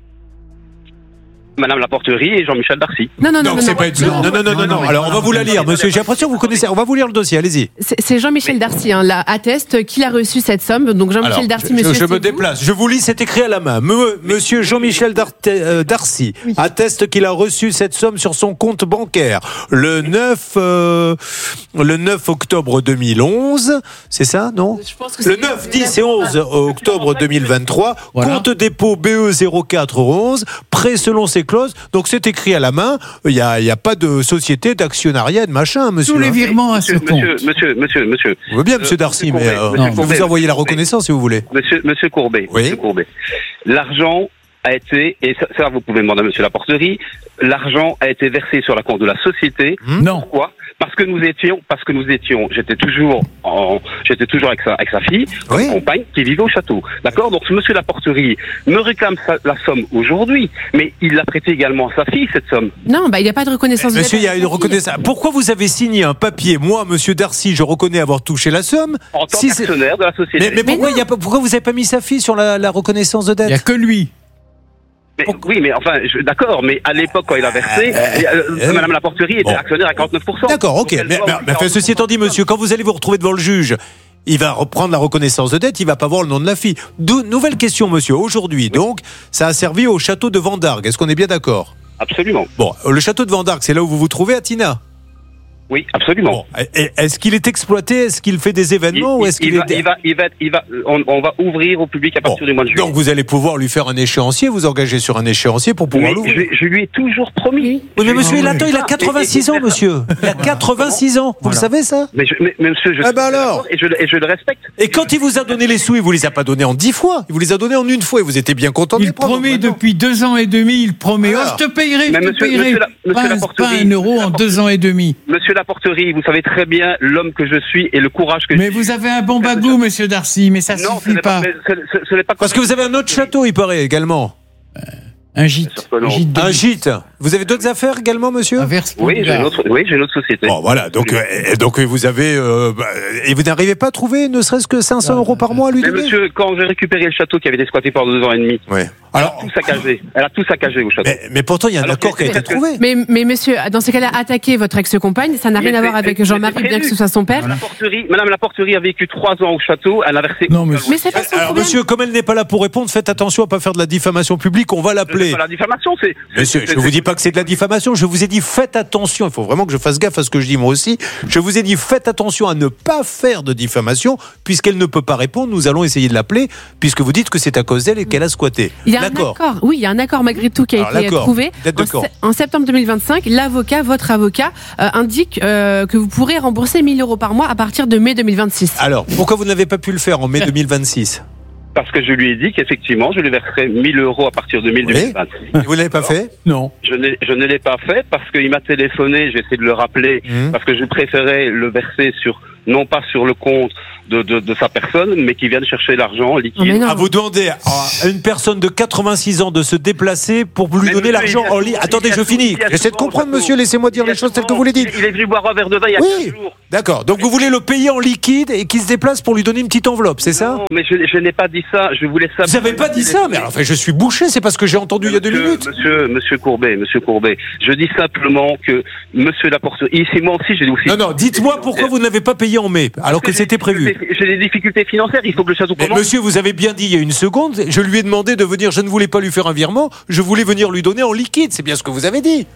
Speaker 20: Madame Laporterie et Jean-Michel Darcy.
Speaker 6: Non.
Speaker 3: Alors, on va vous la lire, monsieur. J'ai l'impression que vous connaissez. On va vous lire le dossier, allez-y.
Speaker 6: C'est Jean-Michel Darcy, atteste qu'il a reçu cette somme. Donc Jean-Michel Darcy, monsieur.
Speaker 3: Je me déplace. Je vous lis, c'est écrit à la main. Monsieur Jean-Michel Darcy atteste qu'il a reçu cette somme sur son compte bancaire le 9 octobre 2011. C'est ça, non?
Speaker 6: Je pense que
Speaker 3: le 9, 10 et 11 octobre 2023. Voilà. Compte dépôt BE 0411. Prêt selon ses clauses. Donc c'est écrit à la main. Il y a pas de société, d'actionnariat, de machin, monsieur.
Speaker 18: Tous les virements à ce compte.
Speaker 20: Monsieur.
Speaker 3: Je veux bien, monsieur Darcy, mais vous envoyez la reconnaissance si vous voulez.
Speaker 20: Monsieur Courbet.
Speaker 3: Oui.
Speaker 20: Monsieur Courbet. L'argent a été, et ça vous pouvez demander à monsieur Laporterie, l'argent a été versé sur la compte de la société.
Speaker 18: Non.
Speaker 20: Pourquoi? Parce que nous étions, j'étais toujours avec sa fille, sa compagne, qui vivait au château. D'accord? Donc, monsieur Laporterie me réclame la somme aujourd'hui, mais il l'a prêté également à sa fille, cette somme.
Speaker 6: Non, il n'y a pas de reconnaissance de dette.
Speaker 3: Monsieur, il y a une reconnaissance. Pourquoi vous avez signé un papier? Moi, monsieur Darcy, je reconnais avoir touché la somme.
Speaker 20: En tant qu'actionnaire de la société.
Speaker 3: Mais pourquoi vous n'avez pas mis sa fille sur la reconnaissance de dette?
Speaker 18: Il n'y a que lui.
Speaker 20: Oui, mais enfin, d'accord, mais à l'époque, quand il a versé, Madame Laporterie était actionnaire à 49%.
Speaker 3: D'accord, ok. Mais ceci étant dit, monsieur, quand vous allez vous retrouver devant le juge, il va reprendre la reconnaissance de dette, il va pas voir le nom de la fille. Nouvelle question, monsieur. Aujourd'hui, donc, ça a servi au château de Vendargue. Est-ce qu'on est bien d'accord?
Speaker 20: Absolument.
Speaker 3: Bon, le château de Vendargue, c'est là où vous vous trouvez, à Tina?
Speaker 20: Oui, absolument.
Speaker 3: Bon, est-ce qu'il est exploité? Est-ce qu'il fait des événements ou est-ce qu'il
Speaker 20: on va ouvrir au public à partir du mois de juillet.
Speaker 3: Donc vous allez pouvoir lui faire un échéancier, vous engager sur un échéancier pour pouvoir l'ouvrir.
Speaker 20: Je lui ai toujours promis.
Speaker 3: Oui, mais monsieur, il a 86 ans, monsieur. Il a 86 ans. Vous le savez, ça?
Speaker 20: Mais monsieur, je
Speaker 3: alors.
Speaker 20: et je le respecte.
Speaker 3: Et quand il vous a donné les sous, il vous les a pas donnés en 10 fois. Il vous les a donnés en une fois et vous étiez bien content de les prendre.
Speaker 18: Il promet depuis 2 ans et demi, il promet. Je te payerai, pas 1 euro en 2 ans et demi.
Speaker 20: Monsieur Laporterie, vous savez très bien l'homme que je suis et le courage que j'ai.
Speaker 18: Mais vous avez un bon bagou, monsieur Darcy, mais ça suffit pas.
Speaker 20: Ce n'est pas
Speaker 3: parce que vous avez un autre château, il paraît, également.
Speaker 18: Un gîte.
Speaker 3: Un gîte. Vous avez d'autres affaires également, monsieur?
Speaker 20: Oui, j'ai une autre société.
Speaker 3: Bon, voilà. Donc vous avez, et vous n'arrivez pas à trouver ne serait-ce que 500 euros par mois à lui donner?
Speaker 20: Mais monsieur, quand j'ai récupéré le château qui avait été squatté pendant 2 ans et demi.
Speaker 3: Ouais.
Speaker 20: Alors, elle a tout saccagé au château.
Speaker 3: Mais pourtant, il y a un accord qui a été trouvé.
Speaker 6: Mais monsieur, dans ce cas-là, attaquer votre ex-compagne, ça n'a rien à voir avec Jean-Marie, bien que ce soit son père.
Speaker 20: Madame Laporterie a vécu 3 ans au château, elle a versé.
Speaker 18: Non, mais
Speaker 6: c'est pas son
Speaker 3: alors, monsieur, comme elle n'est pas là pour répondre, faites attention à pas faire de la diffamation publique, on va l'appeler. Courbet.
Speaker 20: C'est pas la diffamation,
Speaker 3: Monsieur, je ne vous dis pas que c'est de la diffamation. Je vous ai dit faites attention. Il faut vraiment que je fasse gaffe à ce que je dis moi aussi. Je vous ai dit faites attention à ne pas faire de diffamation puisqu'elle ne peut pas répondre. Nous allons essayer de l'appeler puisque vous dites que c'est à cause d'elle et qu'elle a squatté.
Speaker 6: Il y a un accord. Oui, il y a un accord malgré tout qui a été trouvé. En septembre 2025, votre avocat, indique que vous pourrez rembourser 1 000 € par mois à partir de mai 2026.
Speaker 3: Alors, pourquoi vous n'avez pas pu le faire en mai 2026 ?
Speaker 20: Parce que je lui ai dit qu'effectivement, je lui verserai 1 000 € à partir de mai 2026.
Speaker 3: Et vous ne l'avez pas fait ?
Speaker 18: Non.
Speaker 20: Je ne l'ai pas fait parce qu'il m'a téléphoné, j'ai essayé de le rappeler, parce que je préférais le verser non pas sur le compte de sa personne, mais qui vienne chercher l'argent liquide.
Speaker 3: Vous demandez à une personne de 86 ans de se déplacer pour lui donner l'argent en liquide. Attendez, je finis. J'essaie de comprendre, monsieur. Laissez-moi dire les choses telles que vous les dites.
Speaker 20: Il est venu boire un verre de vin il y a 15 jours.
Speaker 3: D'accord. Donc vous voulez le payer en liquide et qu'il se déplace pour lui donner une petite enveloppe, c'est ça ?
Speaker 20: Non, mais je n'ai pas dit ça. Je voulais ça.
Speaker 3: Vous n'avez pas dit ça ? Mais enfin, je suis bouché. C'est parce que j'ai entendu il y a 2 minutes.
Speaker 20: Monsieur Courbet. Je dis simplement que monsieur Laporterie, ici moi aussi j'ai aussi.
Speaker 3: Non, dites-moi pourquoi vous n'avez pas payé en mai alors que c'était prévu.
Speaker 20: J'ai des difficultés financières. Il faut que le château commence.
Speaker 3: Monsieur, vous avez bien dit il y a une seconde. Je lui ai demandé de venir. Je ne voulais pas lui faire un virement. Je voulais venir lui donner en liquide. C'est bien ce que vous avez dit.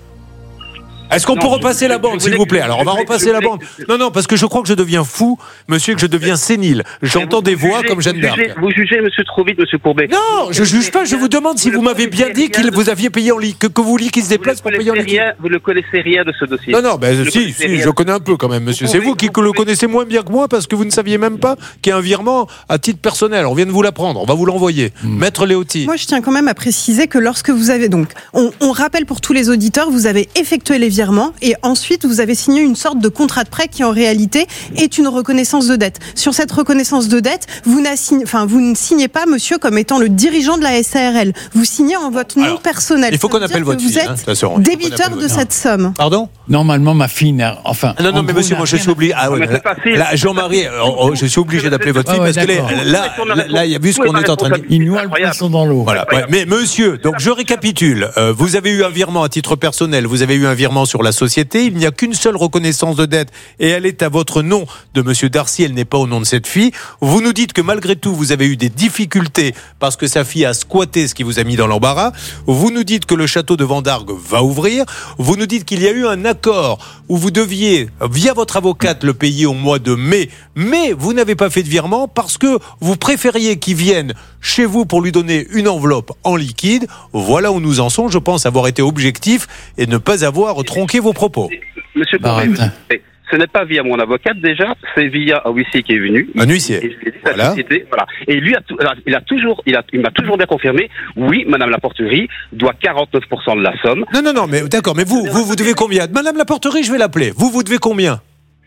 Speaker 3: Est-ce qu'on peut repasser la bande, s'il vous plaît ? Alors, on va repasser la bande. Non, parce que je crois que je deviens fou, monsieur, que je deviens sénile. J'entends des voix comme Jeanne d'Arc.
Speaker 20: Vous jugez, monsieur, trop vite, monsieur Courbet.
Speaker 3: Non, je juge pas. Je vous demande si vous m'avez bien dit que vous aviez payé en liquide, que vous vouliez qu'il se déplace pour payer en liquide.
Speaker 20: Vous ne connaissez rien de ce dossier.
Speaker 3: Non, si, je connais un peu quand même, monsieur. C'est vous qui le connaissez moins bien que moi parce que vous ne saviez même pas qu'il y a un virement à titre personnel. On vient de vous l'apprendre. On va vous l'envoyer. Maître Léoty.
Speaker 5: Moi, je tiens quand même à préciser que lorsque vous avez on rappelle pour tous les auditeurs, vous avez effectué les virements et ensuite, vous avez signé une sorte de contrat de prêt qui, en réalité, est une reconnaissance de dette. Sur cette reconnaissance de dette, vous ne signez pas, monsieur, comme étant le dirigeant de la SARL. Vous signez en votre nom personnel.
Speaker 3: Il faut qu'on appelle votre fille.
Speaker 5: Vous êtes débiteur de cette somme.
Speaker 3: Pardon ?
Speaker 18: Normalement, ma fille n'a... Enfin...
Speaker 3: Non, mais monsieur, moi, je suis obligé... Là, Jean-Marie, je suis obligé d'appeler votre fille parce que là, il y a vu ce qu'on est en train de dire.
Speaker 18: Il noie le poisson dans l'eau.
Speaker 3: Voilà. Mais monsieur, donc je récapitule. Vous avez eu un virement à titre personnel, vous avez eu un virement sur la société, il n'y a qu'une seule reconnaissance de dette et elle est à votre nom de monsieur Darcy, elle n'est pas au nom de cette fille. Vous nous dites que malgré tout, vous avez eu des difficultés parce que sa fille a squatté, ce qui vous a mis dans l'embarras. Vous nous dites que le château de Vendargue va ouvrir. Vous nous dites qu'il y a eu un accord où vous deviez, via votre avocate, le payer au mois de mai. Mais vous n'avez pas fait de virement parce que vous préfériez qu'il vienne chez vous pour lui donner une enveloppe en liquide. Voilà où nous en sommes. Je pense avoir été objectif et ne pas avoir tronqué vos propos.
Speaker 20: Monsieur Courbet, ce n'est pas via mon avocate déjà, c'est via un huissier qui est venu.
Speaker 3: Un huissier.
Speaker 20: Voilà. Et lui, il m'a toujours bien confirmé, oui, Madame Laporterie doit 49% de la somme.
Speaker 3: Non, mais d'accord, mais vous devez combien ? Madame Laporterie, je vais l'appeler. Vous devez combien ?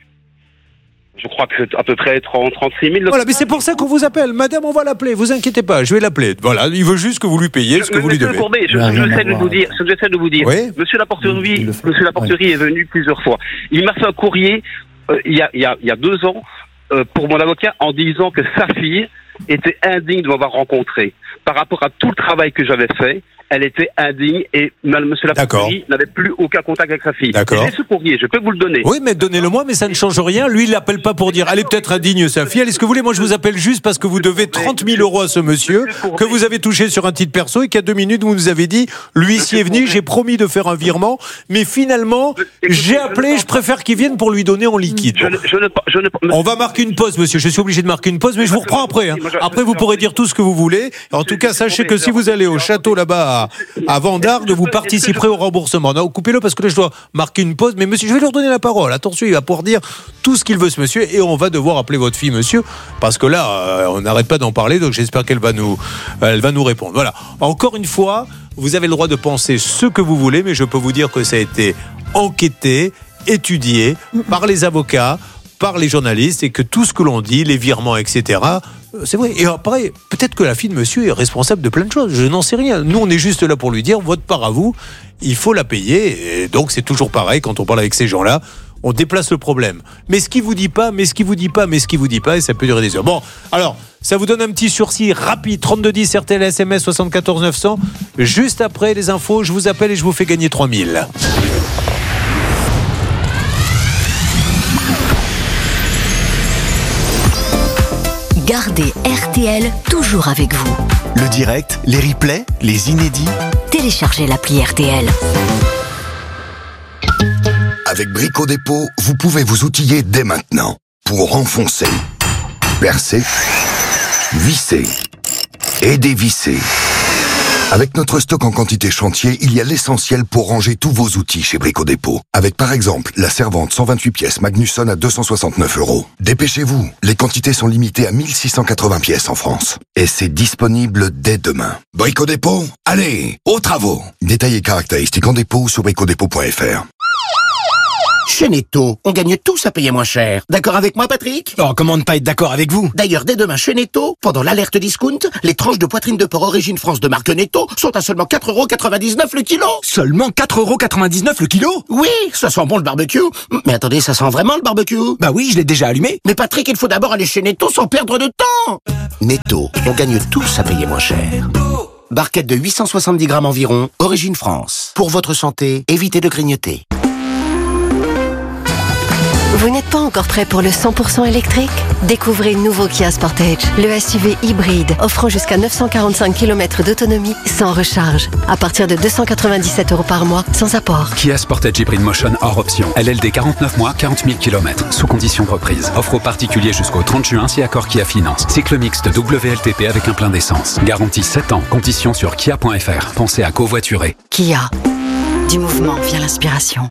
Speaker 20: Je crois que c'est à peu près 36 000.
Speaker 3: Voilà, mais c'est pour ça qu'on vous appelle. Madame, on va l'appeler. Vous inquiétez pas, je vais l'appeler. Voilà, il veut juste que vous lui payiez ce que vous lui devez.
Speaker 20: Courbet, j'essaie de vous dire. Oui. Monsieur Laporterie est venu plusieurs fois. Il m'a fait un courrier il y a 2 ans pour mon avocat en disant que sa fille était indigne de m'avoir rencontré. Par rapport à tout le travail que j'avais fait, elle était indigne et monsieur Laporterie n'avait plus aucun contact avec sa fille.
Speaker 3: D'accord.
Speaker 20: J'ai ce courrier, je peux vous le donner.
Speaker 3: Oui, mais donnez-le-moi, mais ça ne change rien. Lui, il l'appelle pas pour dire, elle est peut-être indigne, sa fille. Est-ce que vous voulez, moi, je vous appelle juste parce que vous devez 30 000 € à ce monsieur, que vous avez touché sur un titre perso et qu'il y a 2 minutes, vous nous avez dit, l'huissier est venu, j'ai promis de faire un virement, mais finalement, j'ai appelé, je préfère qu'il vienne pour lui donner en liquide. On va marquer une pause, monsieur. Je suis obligé de marquer une pause, mais je vous reprends après. Après, vous pourrez dire tout ce que vous voulez. En tout cas, sachez que si vous allez au château là-bas à Vendargue, vous participerez au remboursement. Non, coupez-le parce que là, je dois marquer une pause. Mais monsieur, je vais lui redonner la parole. Attention, il va pouvoir dire tout ce qu'il veut, ce monsieur. Et on va devoir appeler votre fille, monsieur, parce que là, on n'arrête pas d'en parler. Donc, j'espère qu'elle va nous répondre. Voilà. Encore une fois, vous avez le droit de penser ce que vous voulez, mais je peux vous dire que ça a été enquêté, étudié par les avocats, par les journalistes, et que tout ce que l'on dit, les virements, etc., c'est vrai. Et après, peut-être que la fille de monsieur est responsable de plein de choses. Je n'en sais rien. Nous, on est juste là pour lui dire, votre part à vous, il faut la payer. Et donc, c'est toujours pareil quand on parle avec ces gens-là. On déplace le problème. Mais ce qu'il vous dit pas, et ça peut durer des heures. Bon, alors, ça vous donne un petit sursis rapide. 3210 RTL SMS 74 900. Juste après les infos, je vous appelle et je vous fais gagner 3000.
Speaker 4: Gardez RTL toujours avec vous.
Speaker 1: Le direct, les replays, les inédits.
Speaker 23: Téléchargez l'appli RTL.
Speaker 22: Avec Brico Dépôt, vous pouvez vous outiller dès maintenant pour enfoncer, percer, visser et dévisser. Avec notre stock en quantité chantier, il y a l'essentiel pour ranger tous vos outils chez Brico Dépôt. Avec par exemple la servante 128 pièces Magnusson à 269 €. Dépêchez-vous, les quantités sont limitées à 1680 pièces en France. Et c'est disponible dès demain. Brico Dépôt, allez, aux travaux. Détails et caractéristiques en dépôt sur bricodépôt.fr.
Speaker 4: Chez Netto, on gagne tous à payer moins cher. D'accord avec moi, Patrick?
Speaker 9: Oh, comment ne pas être d'accord avec vous?
Speaker 4: D'ailleurs, dès demain chez Netto, pendant l'alerte discount, les tranches de poitrine de porc origine France de marque Netto sont à seulement 4,99 € le kilo.
Speaker 9: Seulement 4,99 € le kilo?
Speaker 4: Oui, ça sent bon le barbecue. Mais attendez, ça sent vraiment le barbecue?
Speaker 9: Bah oui, je l'ai déjà allumé.
Speaker 4: Mais Patrick, il faut d'abord aller chez Netto sans perdre de temps. Netto, on gagne tous à payer moins cher. Barquette de 870 grammes environ, origine France. Pour votre santé, évitez de grignoter.
Speaker 23: Vous n'êtes pas encore prêt pour le 100% électrique? Découvrez le nouveau Kia Sportage, le SUV hybride, offrant jusqu'à 945 km d'autonomie sans recharge. À partir de 297 € par mois, sans apport.
Speaker 14: Kia Sportage Hybrid Motion hors option. LLD 49 mois, 40 000 km. Sous condition de reprise. Offre aux particuliers jusqu'au 30 juin si accord Kia Finance. Cycle mixte WLTP avec un plein d'essence. Garantie 7 ans. Conditions sur kia.fr. Pensez à covoiturer.
Speaker 23: Kia. Du mouvement vient l'inspiration.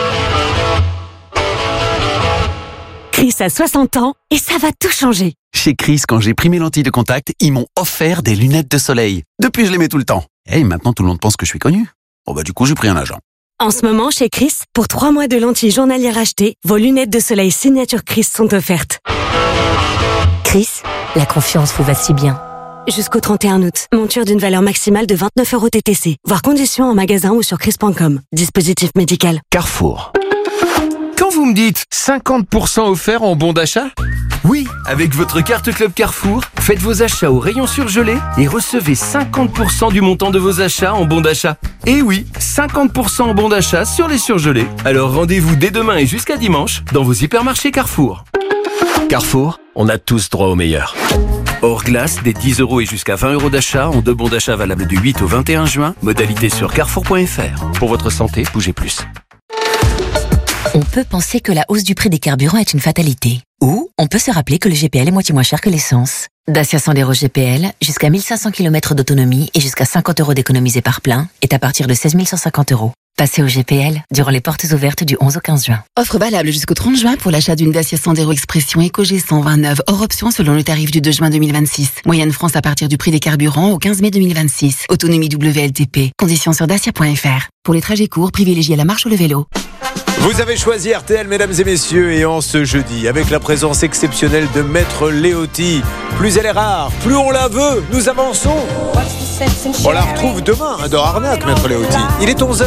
Speaker 10: Chris a 60 ans et ça va tout changer.
Speaker 11: Chez Chris, quand j'ai pris mes lentilles de contact, ils m'ont offert des lunettes de soleil. Depuis, je les mets tout le temps. Et maintenant, tout le monde pense que je suis connu. Bon bah du coup, j'ai pris un agent.
Speaker 10: En ce moment, chez Chris, pour 3 mois de lentilles journalières achetées, vos lunettes de soleil signature Chris sont offertes. Chris, la confiance vous va si bien. Jusqu'au 31 août, monture d'une valeur maximale de 29 € TTC. Voir conditions en magasin ou sur chris.com. Dispositif médical.
Speaker 11: Carrefour.
Speaker 13: Quand vous me dites 50% offert en bon d'achat? Oui, avec votre carte Club Carrefour, faites vos achats au rayon surgelé et recevez 50% du montant de vos achats en bon d'achat. Et oui, 50% en bon d'achat sur les surgelés. Alors rendez-vous dès demain et jusqu'à dimanche dans vos hypermarchés Carrefour.
Speaker 11: Carrefour, on a tous droit au meilleur.
Speaker 13: Hors glace, des 10 € et jusqu'à 20 € d'achat en 2 bons d'achat valables du 8 au 21 juin. Modalité sur carrefour.fr. Pour votre santé, bougez plus.
Speaker 23: On peut penser que la hausse du prix des carburants est une fatalité. Ou on peut se rappeler que le GPL est moitié moins cher que l'essence. Dacia Sandero GPL, jusqu'à 1500 km d'autonomie et jusqu'à 50 € d'économisés par plein, est à partir de 16 150 €. Passez au GPL durant les portes ouvertes du 11 au 15 juin.
Speaker 26: Offre valable jusqu'au 30 juin pour l'achat d'une Dacia Sandero Expression EcoG 129 hors option selon le tarif du 2 juin 2026. Moyenne France à partir du prix des carburants au 15 mai 2026. Autonomie WLTP. Conditions sur dacia.fr. Pour les trajets courts, privilégiez la marche ou le vélo.
Speaker 3: Vous avez choisi RTL, mesdames et messieurs, et en ce jeudi, avec la présence exceptionnelle de Maître Léoty. Plus elle est rare, plus on la veut, nous avançons. On la retrouve demain dans Arnaque, Maître Léoty. Il est 11h.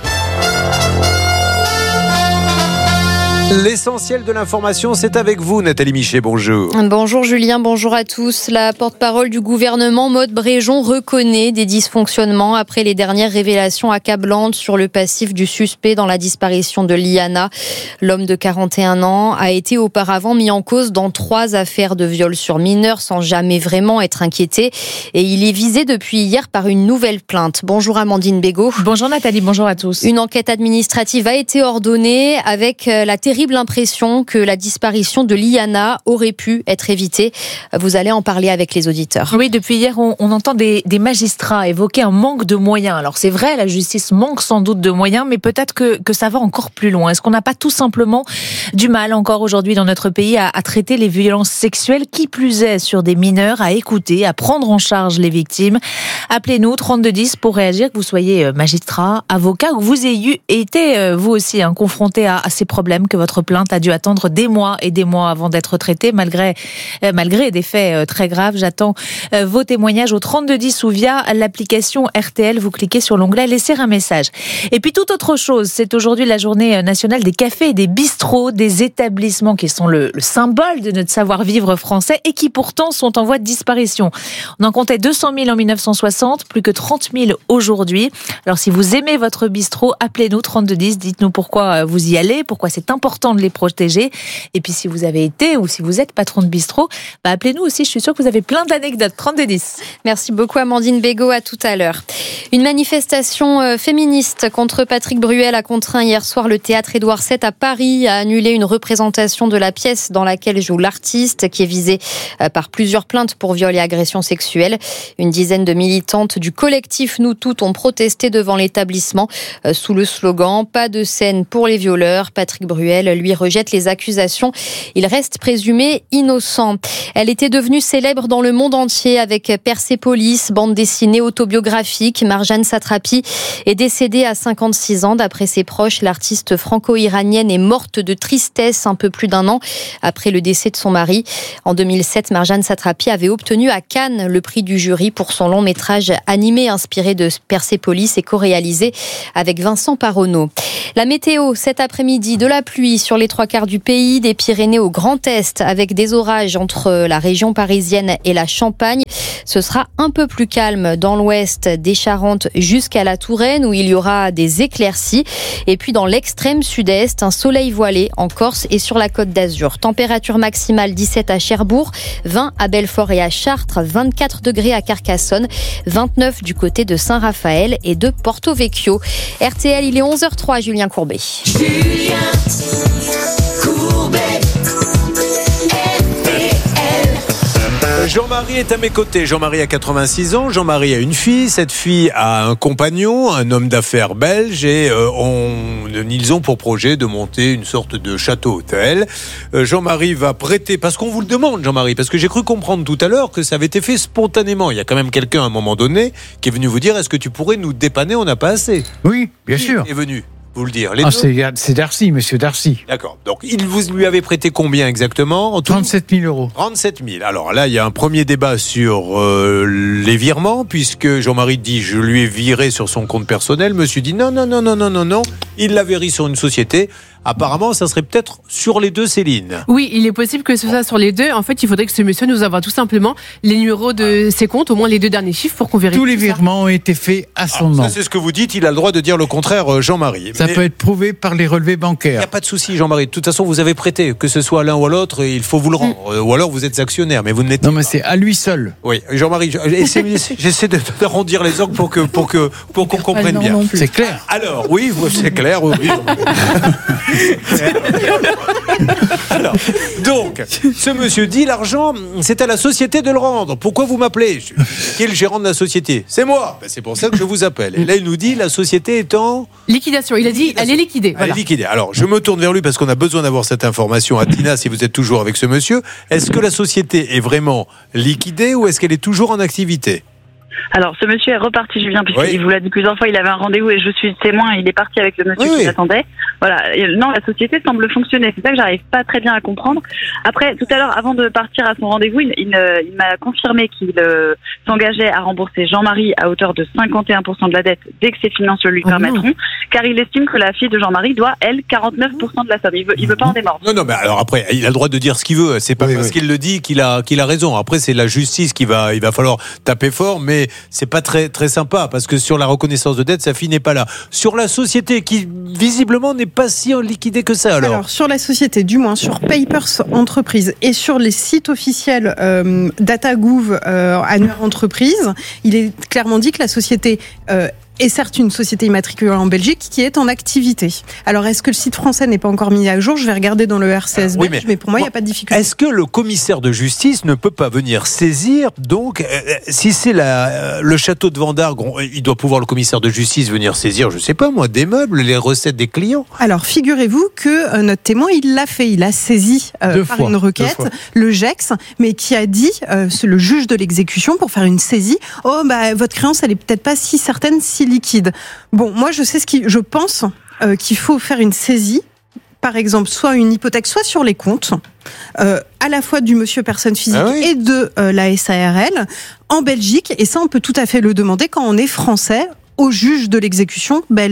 Speaker 3: L'essentiel de l'information, c'est avec vous, Nathalie Michet, bonjour.
Speaker 27: Bonjour Julien, bonjour à tous. La porte-parole du gouvernement, Maude Bréjon, reconnaît des dysfonctionnements après les dernières révélations accablantes sur le passif du suspect dans la disparition de Liana. L'homme de 41 ans a été auparavant mis en cause dans 3 affaires de viol sur mineurs sans jamais vraiment être inquiété. Et il est visé depuis hier par une nouvelle plainte. Bonjour Amandine Bégaud.
Speaker 28: Bonjour Nathalie, bonjour à tous.
Speaker 27: Une enquête administrative a été ordonnée avec la terrible impression que la disparition de Liana aurait pu être évitée. Vous allez en parler avec les auditeurs.
Speaker 28: Oui, depuis hier, on entend des magistrats évoquer un manque de moyens. Alors c'est vrai, la justice manque sans doute de moyens, mais peut-être que ça va encore plus loin. Est-ce qu'on n'a pas tout simplement du mal encore aujourd'hui dans notre pays à traiter les violences sexuelles, qui plus est sur des mineurs, à écouter, à prendre en charge les victimes? Appelez-nous 3210 pour réagir, que vous soyez magistrat, avocat, ou que vous ayez été vous aussi confronté à ces problèmes, que votre plainte a dû attendre des mois et des mois avant d'être traitée, malgré des faits très graves. J'attends vos témoignages au 3210 ou via l'application RTL. Vous cliquez sur l'onglet « Laisser un message ». Et puis toute autre chose, c'est aujourd'hui la journée nationale des cafés et des bistrots, des établissements qui sont le symbole de notre savoir-vivre français et qui pourtant sont en voie de disparition. On en comptait 200 000 en 1960, plus que 30 000 aujourd'hui. Alors si vous aimez votre bistrot, appelez-nous 3210, dites-nous pourquoi vous y allez, pourquoi c'est important important de les protéger. Et puis si vous avez été ou si vous êtes patron de bistrot, appelez-nous aussi, je suis sûre que vous avez plein d'anecdotes. 3210.
Speaker 27: Merci beaucoup Amandine Bégaud, à tout à l'heure. Une manifestation féministe contre Patrick Bruel a contraint hier soir le théâtre Édouard VII à Paris à annuler une représentation de la pièce dans laquelle joue l'artiste, qui est visée par plusieurs plaintes pour viol et agression sexuelle. Une dizaine de militantes du collectif Nous Toutes ont protesté devant l'établissement sous le slogan « Pas de scène pour les violeurs ». Patrick Bruel, lui, rejette les accusations. Il reste présumé innocent. Elle était devenue célèbre dans le monde entier avec Persépolis, bande dessinée autobiographique. Marjane Satrapi est décédée à 56 ans. D'après ses proches, l'artiste franco-iranienne est morte de tristesse un peu plus d'un an après le décès de son mari. En 2007, Marjane Satrapi avait obtenu à Cannes le prix du jury pour son long métrage animé inspiré de Persépolis et co-réalisé avec Vincent Paronneau. La météo, cet après-midi, de la pluie sur les 3/4 du pays, des Pyrénées au Grand Est, avec des orages entre la région parisienne et la Champagne. Ce sera un peu plus calme dans l'ouest des Charentes jusqu'à la Touraine, où il y aura des éclaircies. Et puis dans l'extrême sud-est, un soleil voilé en Corse et sur la Côte d'Azur. Température maximale 17 à Cherbourg, 20 à Belfort et à Chartres, 24 degrés à Carcassonne, 29 du côté de Saint-Raphaël et de Porto Vecchio. RTL, il est 11h03, Julien Courbet.
Speaker 2: Julien Courbet.
Speaker 3: Jean-Marie est à mes côtés. Jean-Marie a 86 ans. Jean-Marie a une fille. Cette fille a un compagnon, un homme d'affaires belge, et ils ont pour projet de monter une sorte de château-hôtel. Jean-Marie va prêter, parce qu'on vous le demande, Jean-Marie, parce que j'ai cru comprendre tout à l'heure que ça avait été fait spontanément. Il y a quand même quelqu'un à un moment donné qui est venu vous dire: est-ce que tu pourrais nous dépanner, on n'a pas assez.
Speaker 18: Oui, bien sûr.
Speaker 3: Qui est venu vous le dire?
Speaker 18: C'est Darcy, monsieur Darcy.
Speaker 3: D'accord. Donc, vous lui avez prêté combien exactement?
Speaker 18: 37 000 euros.
Speaker 3: 37 000. Alors là, il y a un premier débat sur les virements, puisque Jean-Marie dit: je lui ai viré sur son compte personnel. Monsieur dit non. Il la verrait sur une société. Apparemment, ça serait peut-être sur les deux, Céline.
Speaker 6: Oui, il est possible que ce soit sur les deux. En fait, il faudrait que ce monsieur nous envoie tout simplement les numéros de ses comptes, au moins les deux derniers chiffres, pour qu'on vérifie.
Speaker 18: Tous les virements ont été faits à son nom.
Speaker 3: Ça, c'est ce que vous dites. Il a le droit de dire le contraire, Jean-Marie.
Speaker 18: Ça peut être prouvé par les relevés bancaires.
Speaker 3: Il n'y a pas de souci, Jean-Marie. De toute façon, vous avez prêté. Que ce soit l'un ou l'autre, il faut vous le rendre. Ou alors, vous êtes actionnaire, mais vous ne l'êtes pas.
Speaker 18: Non, mais c'est à lui seul.
Speaker 3: Oui, Jean-Marie, j'essaie d'arrondir les angles pour qu'on comprenne bien.
Speaker 18: C'est clair.
Speaker 3: Alors, oui, c'est clair. Oui. Alors, donc, ce monsieur dit: l'argent, c'est à la société de le rendre. Pourquoi vous m'appelez? Qui est le gérant de la société? C'est moi. C'est pour ça que je vous appelle. Et là, il nous dit: la société est en
Speaker 6: liquidation. Il a dit: elle est liquidée.
Speaker 3: Voilà. Elle est liquidée. Alors, je me tourne vers lui parce qu'on a besoin d'avoir cette information. Tina, si vous êtes toujours avec ce monsieur, est-ce que la société est vraiment liquidée ou est-ce qu'elle est toujours en activité?
Speaker 21: Alors, ce monsieur est reparti, Julien, puisqu'il vous l'a dit plusieurs fois, il avait un rendez-vous et je suis témoin, il est parti avec le monsieur qui l'attendait. Voilà. Et non, la société semble fonctionner. C'est ça que j'arrive pas très bien à comprendre. Après, tout à l'heure, avant de partir à son rendez-vous, il m'a confirmé qu'il s'engageait à rembourser Jean-Marie à hauteur de 51% de la dette dès que ses finances le lui permettront, car il estime que la fille de Jean-Marie doit, elle, 49% de la somme. Il veut pas en démordre.
Speaker 3: Non, mais alors après, il a le droit de dire ce qu'il veut. C'est pas parce qu'il le dit qu'il a raison. Après, c'est la justice il va falloir taper fort, mais c'est pas très, très sympa, parce que sur la reconnaissance de dette, sa fille n'est pas là. Sur la société, qui visiblement n'est pas si liquidée que ça, alors
Speaker 5: sur la société, du moins sur Papers Entreprise et sur les sites officiels DataGouv, Annuaire Entreprise, il est clairement dit que la société est certes une société immatriculée en Belgique qui est en activité. Alors, est-ce que le site français n'est pas encore mis à jour? Je vais regarder dans le RCS belge, mais pour moi, il n'y a pas de difficulté.
Speaker 3: Est-ce que le commissaire de justice ne peut pas venir saisir, donc, si c'est le château de Vendargue, il doit pouvoir, le commissaire de justice, venir saisir, je ne sais pas moi, des meubles, les recettes des clients? Alors,
Speaker 5: figurez-vous que notre témoin, il l'a fait. Il a saisi par une requête le GEX, mais qui a dit, c'est le juge de l'exécution, pour faire une saisie: oh, votre créance, elle est peut-être pas si certaine, si liquide. Bon, moi, je pense qu'il faut faire une saisie, par exemple, soit une hypothèque, soit sur les comptes, à la fois du monsieur personne physique et de la SARL en Belgique. Et ça, on peut tout à fait le demander quand on est français au juge de l'exécution belge.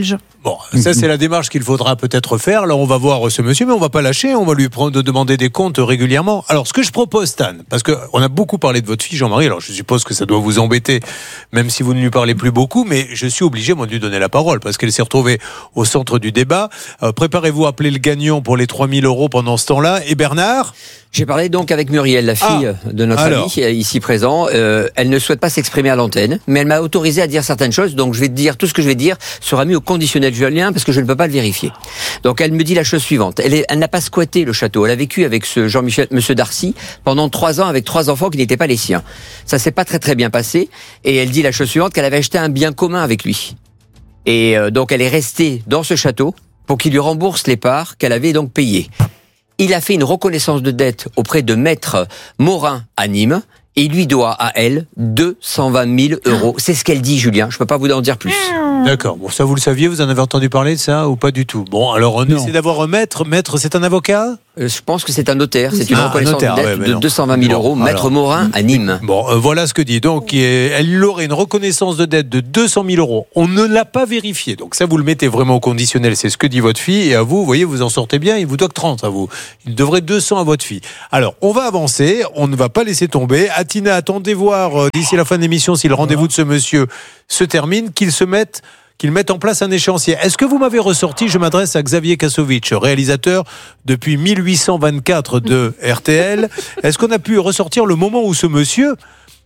Speaker 3: Bon, ça c'est la démarche qu'il faudra peut-être faire. Là, on va voir ce monsieur, mais on va pas lâcher. On va lui demander des comptes régulièrement. Alors, ce que je propose, Stan, parce que on a beaucoup parlé de votre fille, Jean-Marie. Alors, je suppose que ça doit vous embêter, même si vous ne lui parlez plus beaucoup. Mais je suis obligé, moi, de lui donner la parole parce qu'elle s'est retrouvée au centre du débat. Préparez-vous à appeler le gagnant pour les 3 000 € pendant ce temps-là. Et Bernard?
Speaker 7: J'ai parlé donc avec Muriel, la fille de notre ami ici présent. Elle ne souhaite pas s'exprimer à l'antenne, mais elle m'a autorisé à dire certaines choses. Donc je vais te dire, tout ce que je vais dire sera mis au conditionnel Julien parce que je ne peux pas le vérifier. Donc elle me dit la chose suivante. Elle n'a pas squatté le château. Elle a vécu avec ce Jean-Michel, Monsieur Darcy, pendant 3 ans avec 3 enfants qui n'étaient pas les siens. Ça s'est pas très très bien passé. Et elle dit la chose suivante, qu'elle avait acheté un bien commun avec lui. Et donc elle est restée dans ce château pour qu'il lui rembourse les parts qu'elle avait donc payées. Il a fait une reconnaissance de dette auprès de Maître Morin à Nîmes et il lui doit à elle 220 000 €. C'est ce qu'elle dit, Julien. Je peux pas vous en dire plus.
Speaker 3: D'accord. Bon, ça vous le saviez, vous en avez entendu parler de ça ou pas du tout? Bon, alors on essaie d'avoir un maître. Maître, c'est un avocat?
Speaker 7: Je pense que c'est un notaire. C'est une reconnaissance de dette de 220 000 €. Maître Morin à Nîmes.
Speaker 3: Bon, voilà ce que dit. Donc, elle aurait une reconnaissance de dette de 200 000 €. On ne l'a pas vérifié. Donc ça, vous le mettez vraiment au conditionnel. C'est ce que dit votre fille. Et à vous, vous voyez, vous en sortez bien. Il vous doit que 30 à vous. Il devrait 200 à votre fille. Alors, on va avancer. On ne va pas laisser tomber. Atina, attendez voir d'ici la fin de l'émission si le rendez-vous de ce monsieur se termine, qu'il mette en place un échéancier. Est-ce que vous m'avez ressorti, je m'adresse à Xavier Kasovic, réalisateur depuis 1824 de RTL, est-ce qu'on a pu ressortir le moment où ce monsieur,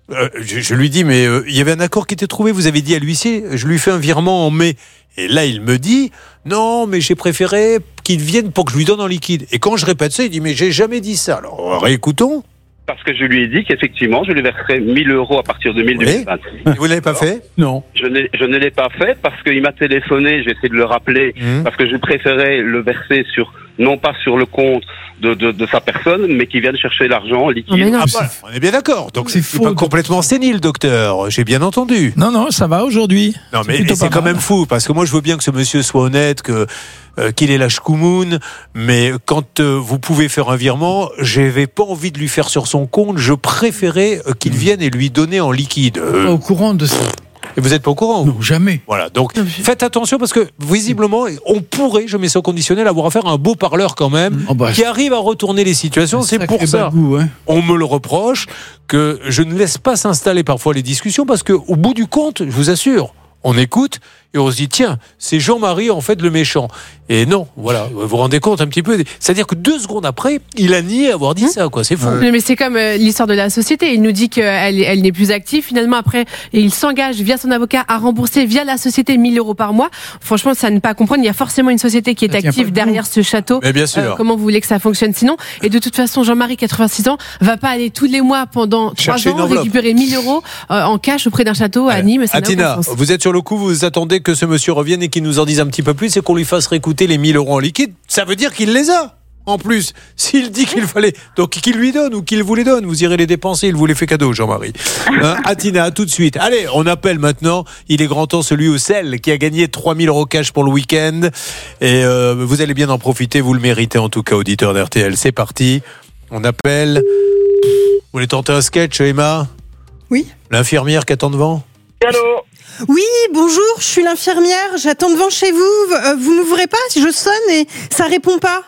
Speaker 3: je lui dis, mais il y avait un accord qui était trouvé, vous avez dit à l'huissier, je lui fais un virement en mai. Et là, il me dit, non, mais j'ai préféré qu'il vienne pour que je lui donne en liquide. Et quand je répète ça, il dit, mais j'ai jamais dit ça. Alors, réécoutons.
Speaker 20: Parce que je lui ai dit qu'effectivement, je lui verserais 1 000 € à partir de 2026.
Speaker 3: Vous ne l'avez pas fait? Non.
Speaker 20: Je ne l'ai pas fait parce qu'il m'a téléphoné, j'ai essayé de le rappeler, parce que je préférais le verser non pas sur le compte de sa personne, mais qu'il vienne chercher l'argent liquide.
Speaker 3: On est bien d'accord. Donc c'est pas complètement sénile, docteur. J'ai bien entendu.
Speaker 12: Non, ça va aujourd'hui.
Speaker 3: Non, mais c'est quand même fou, parce que moi je veux bien que ce monsieur soit honnête, qu'il ait la chkoumoun, mais quand vous pouvez faire un virement, j'avais pas envie de lui faire sur son compte, je préférais qu'il vienne et lui donner en liquide.
Speaker 18: Pas au courant de ça.
Speaker 3: Et vous n'êtes pas au courant?
Speaker 18: Non, jamais.
Speaker 3: Voilà, donc faites attention parce que visiblement, on pourrait, je mets ça au conditionnel, avoir affaire à un beau parleur quand même, qui arrive à retourner les situations. C'est pour ça. On me le reproche que je ne laisse pas s'installer parfois les discussions parce qu'au bout du compte, je vous assure, on écoute et on se dit tiens, c'est Jean-Marie en fait le méchant. Et non, voilà, vous vous rendez compte un petit peu. C'est-à-dire que 2 secondes après, il a nié avoir dit ça, quoi. C'est fou.
Speaker 6: Mais c'est comme l'histoire de la société. Il nous dit qu'elle n'est plus active. Finalement, après, il s'engage via son avocat à rembourser via la société 1 000 € par mois. Franchement, ça ne pas comprendre. Il y a forcément une société qui est active derrière ce château.
Speaker 3: Mais bien sûr.
Speaker 6: Comment vous voulez que ça fonctionne sinon? Et de toute façon, Jean-Marie, 86 ans, va pas aller tous les mois pendant 3 ans récupérer 1 000 € en cash auprès d'un château à Nîmes.
Speaker 3: Atina, vous êtes sur le coup, vous attendez que ce monsieur revienne et qu'il nous en dise un petit peu plus et qu'on lui fasse réécouter les 1 000 € en liquide. Ça veut dire qu'il les a. En plus, s'il dit qu'il fallait, donc qu'il lui donne ou qu'il vous les donne, vous irez les dépenser, il vous les fait cadeau, Jean-Marie. Atina, tout de suite. Allez, on appelle maintenant. Il est grand temps celui ou celle qui a gagné 3 000 € cash pour le week-end. Et vous allez bien en profiter, vous le méritez en tout cas, auditeur d'RTL. C'est parti. On appelle. Vous voulez tenter un sketch, Emma?
Speaker 5: Oui.
Speaker 3: L'infirmière qui attend devant?
Speaker 20: Allô?
Speaker 5: Oui, bonjour, je suis l'infirmière, j'attends devant chez vous. Vous m'ouvrez pas si je sonne et ça répond pas.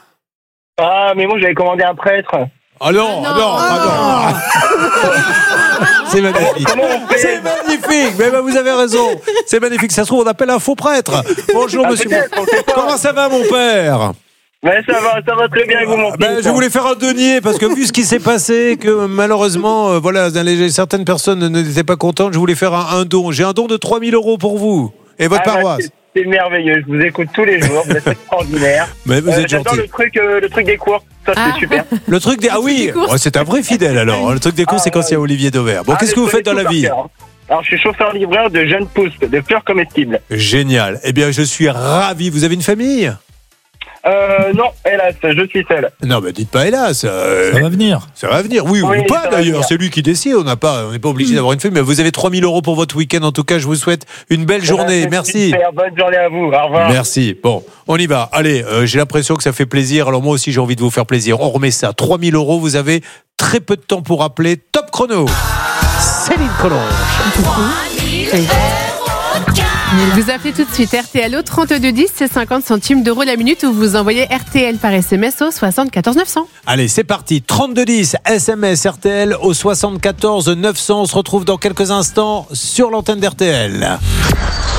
Speaker 15: Ah, mais moi j'avais commandé un prêtre.
Speaker 3: Ah non. C'est magnifique. C'est magnifique. Mais vous avez raison. C'est magnifique. Ça se trouve, on appelle un faux prêtre. Bonjour, monsieur. Comment ça va, mon père?
Speaker 15: Ouais, ça va très bien, et vous, mon fils?
Speaker 3: Je voulais faire un denier parce que vu ce qui s'est passé, que malheureusement, certaines personnes n'étaient pas contentes, je voulais faire un don. J'ai un don de 3 000 € pour vous et votre paroisse.
Speaker 15: C'est merveilleux, je vous écoute tous les jours, vous êtes extraordinaire.
Speaker 3: Mais vous êtes gentil.
Speaker 15: J'adore le truc des cours, ça c'est super.
Speaker 3: Le truc des... Ah oui, c'est un vrai fidèle alors. Le truc des cours, c'est quand il y a Olivier Dauvert. Bon, qu'est-ce que vous faites dans la vie?
Speaker 15: Alors, je suis chauffeur-livreur de jeunes pousses, de fleurs comestibles.
Speaker 3: Génial. Eh bien, je suis ravi. Vous avez une famille?
Speaker 15: Non, hélas, je suis seul.
Speaker 3: Non, mais dites pas hélas.
Speaker 12: Ça va venir.
Speaker 3: Ça va venir, oui ou pas d'ailleurs. C'est lui qui décide. On n'est pas obligé d'avoir une famille. Mais vous avez 3 000 € pour votre week-end. En tout cas, je vous souhaite une belle journée. Merci.
Speaker 15: Super, bonne journée à vous. Au revoir.
Speaker 3: Merci. Bon, on y va. Allez, j'ai l'impression que ça fait plaisir. Alors moi aussi, j'ai envie de vous faire plaisir. On remet ça. 3 000 €. Vous avez très peu de temps pour appeler. Top chrono. Céline Collonges.
Speaker 2: 3 000 € cash.
Speaker 6: Vous appelez tout de suite RTL au 3210, c'est 50 centimes d'euros la minute, ou vous envoyez RTL par SMS au 74 900.
Speaker 3: Allez, c'est parti. 3210, SMS RTL au 74 900. On se retrouve dans quelques instants sur l'antenne d'RTL.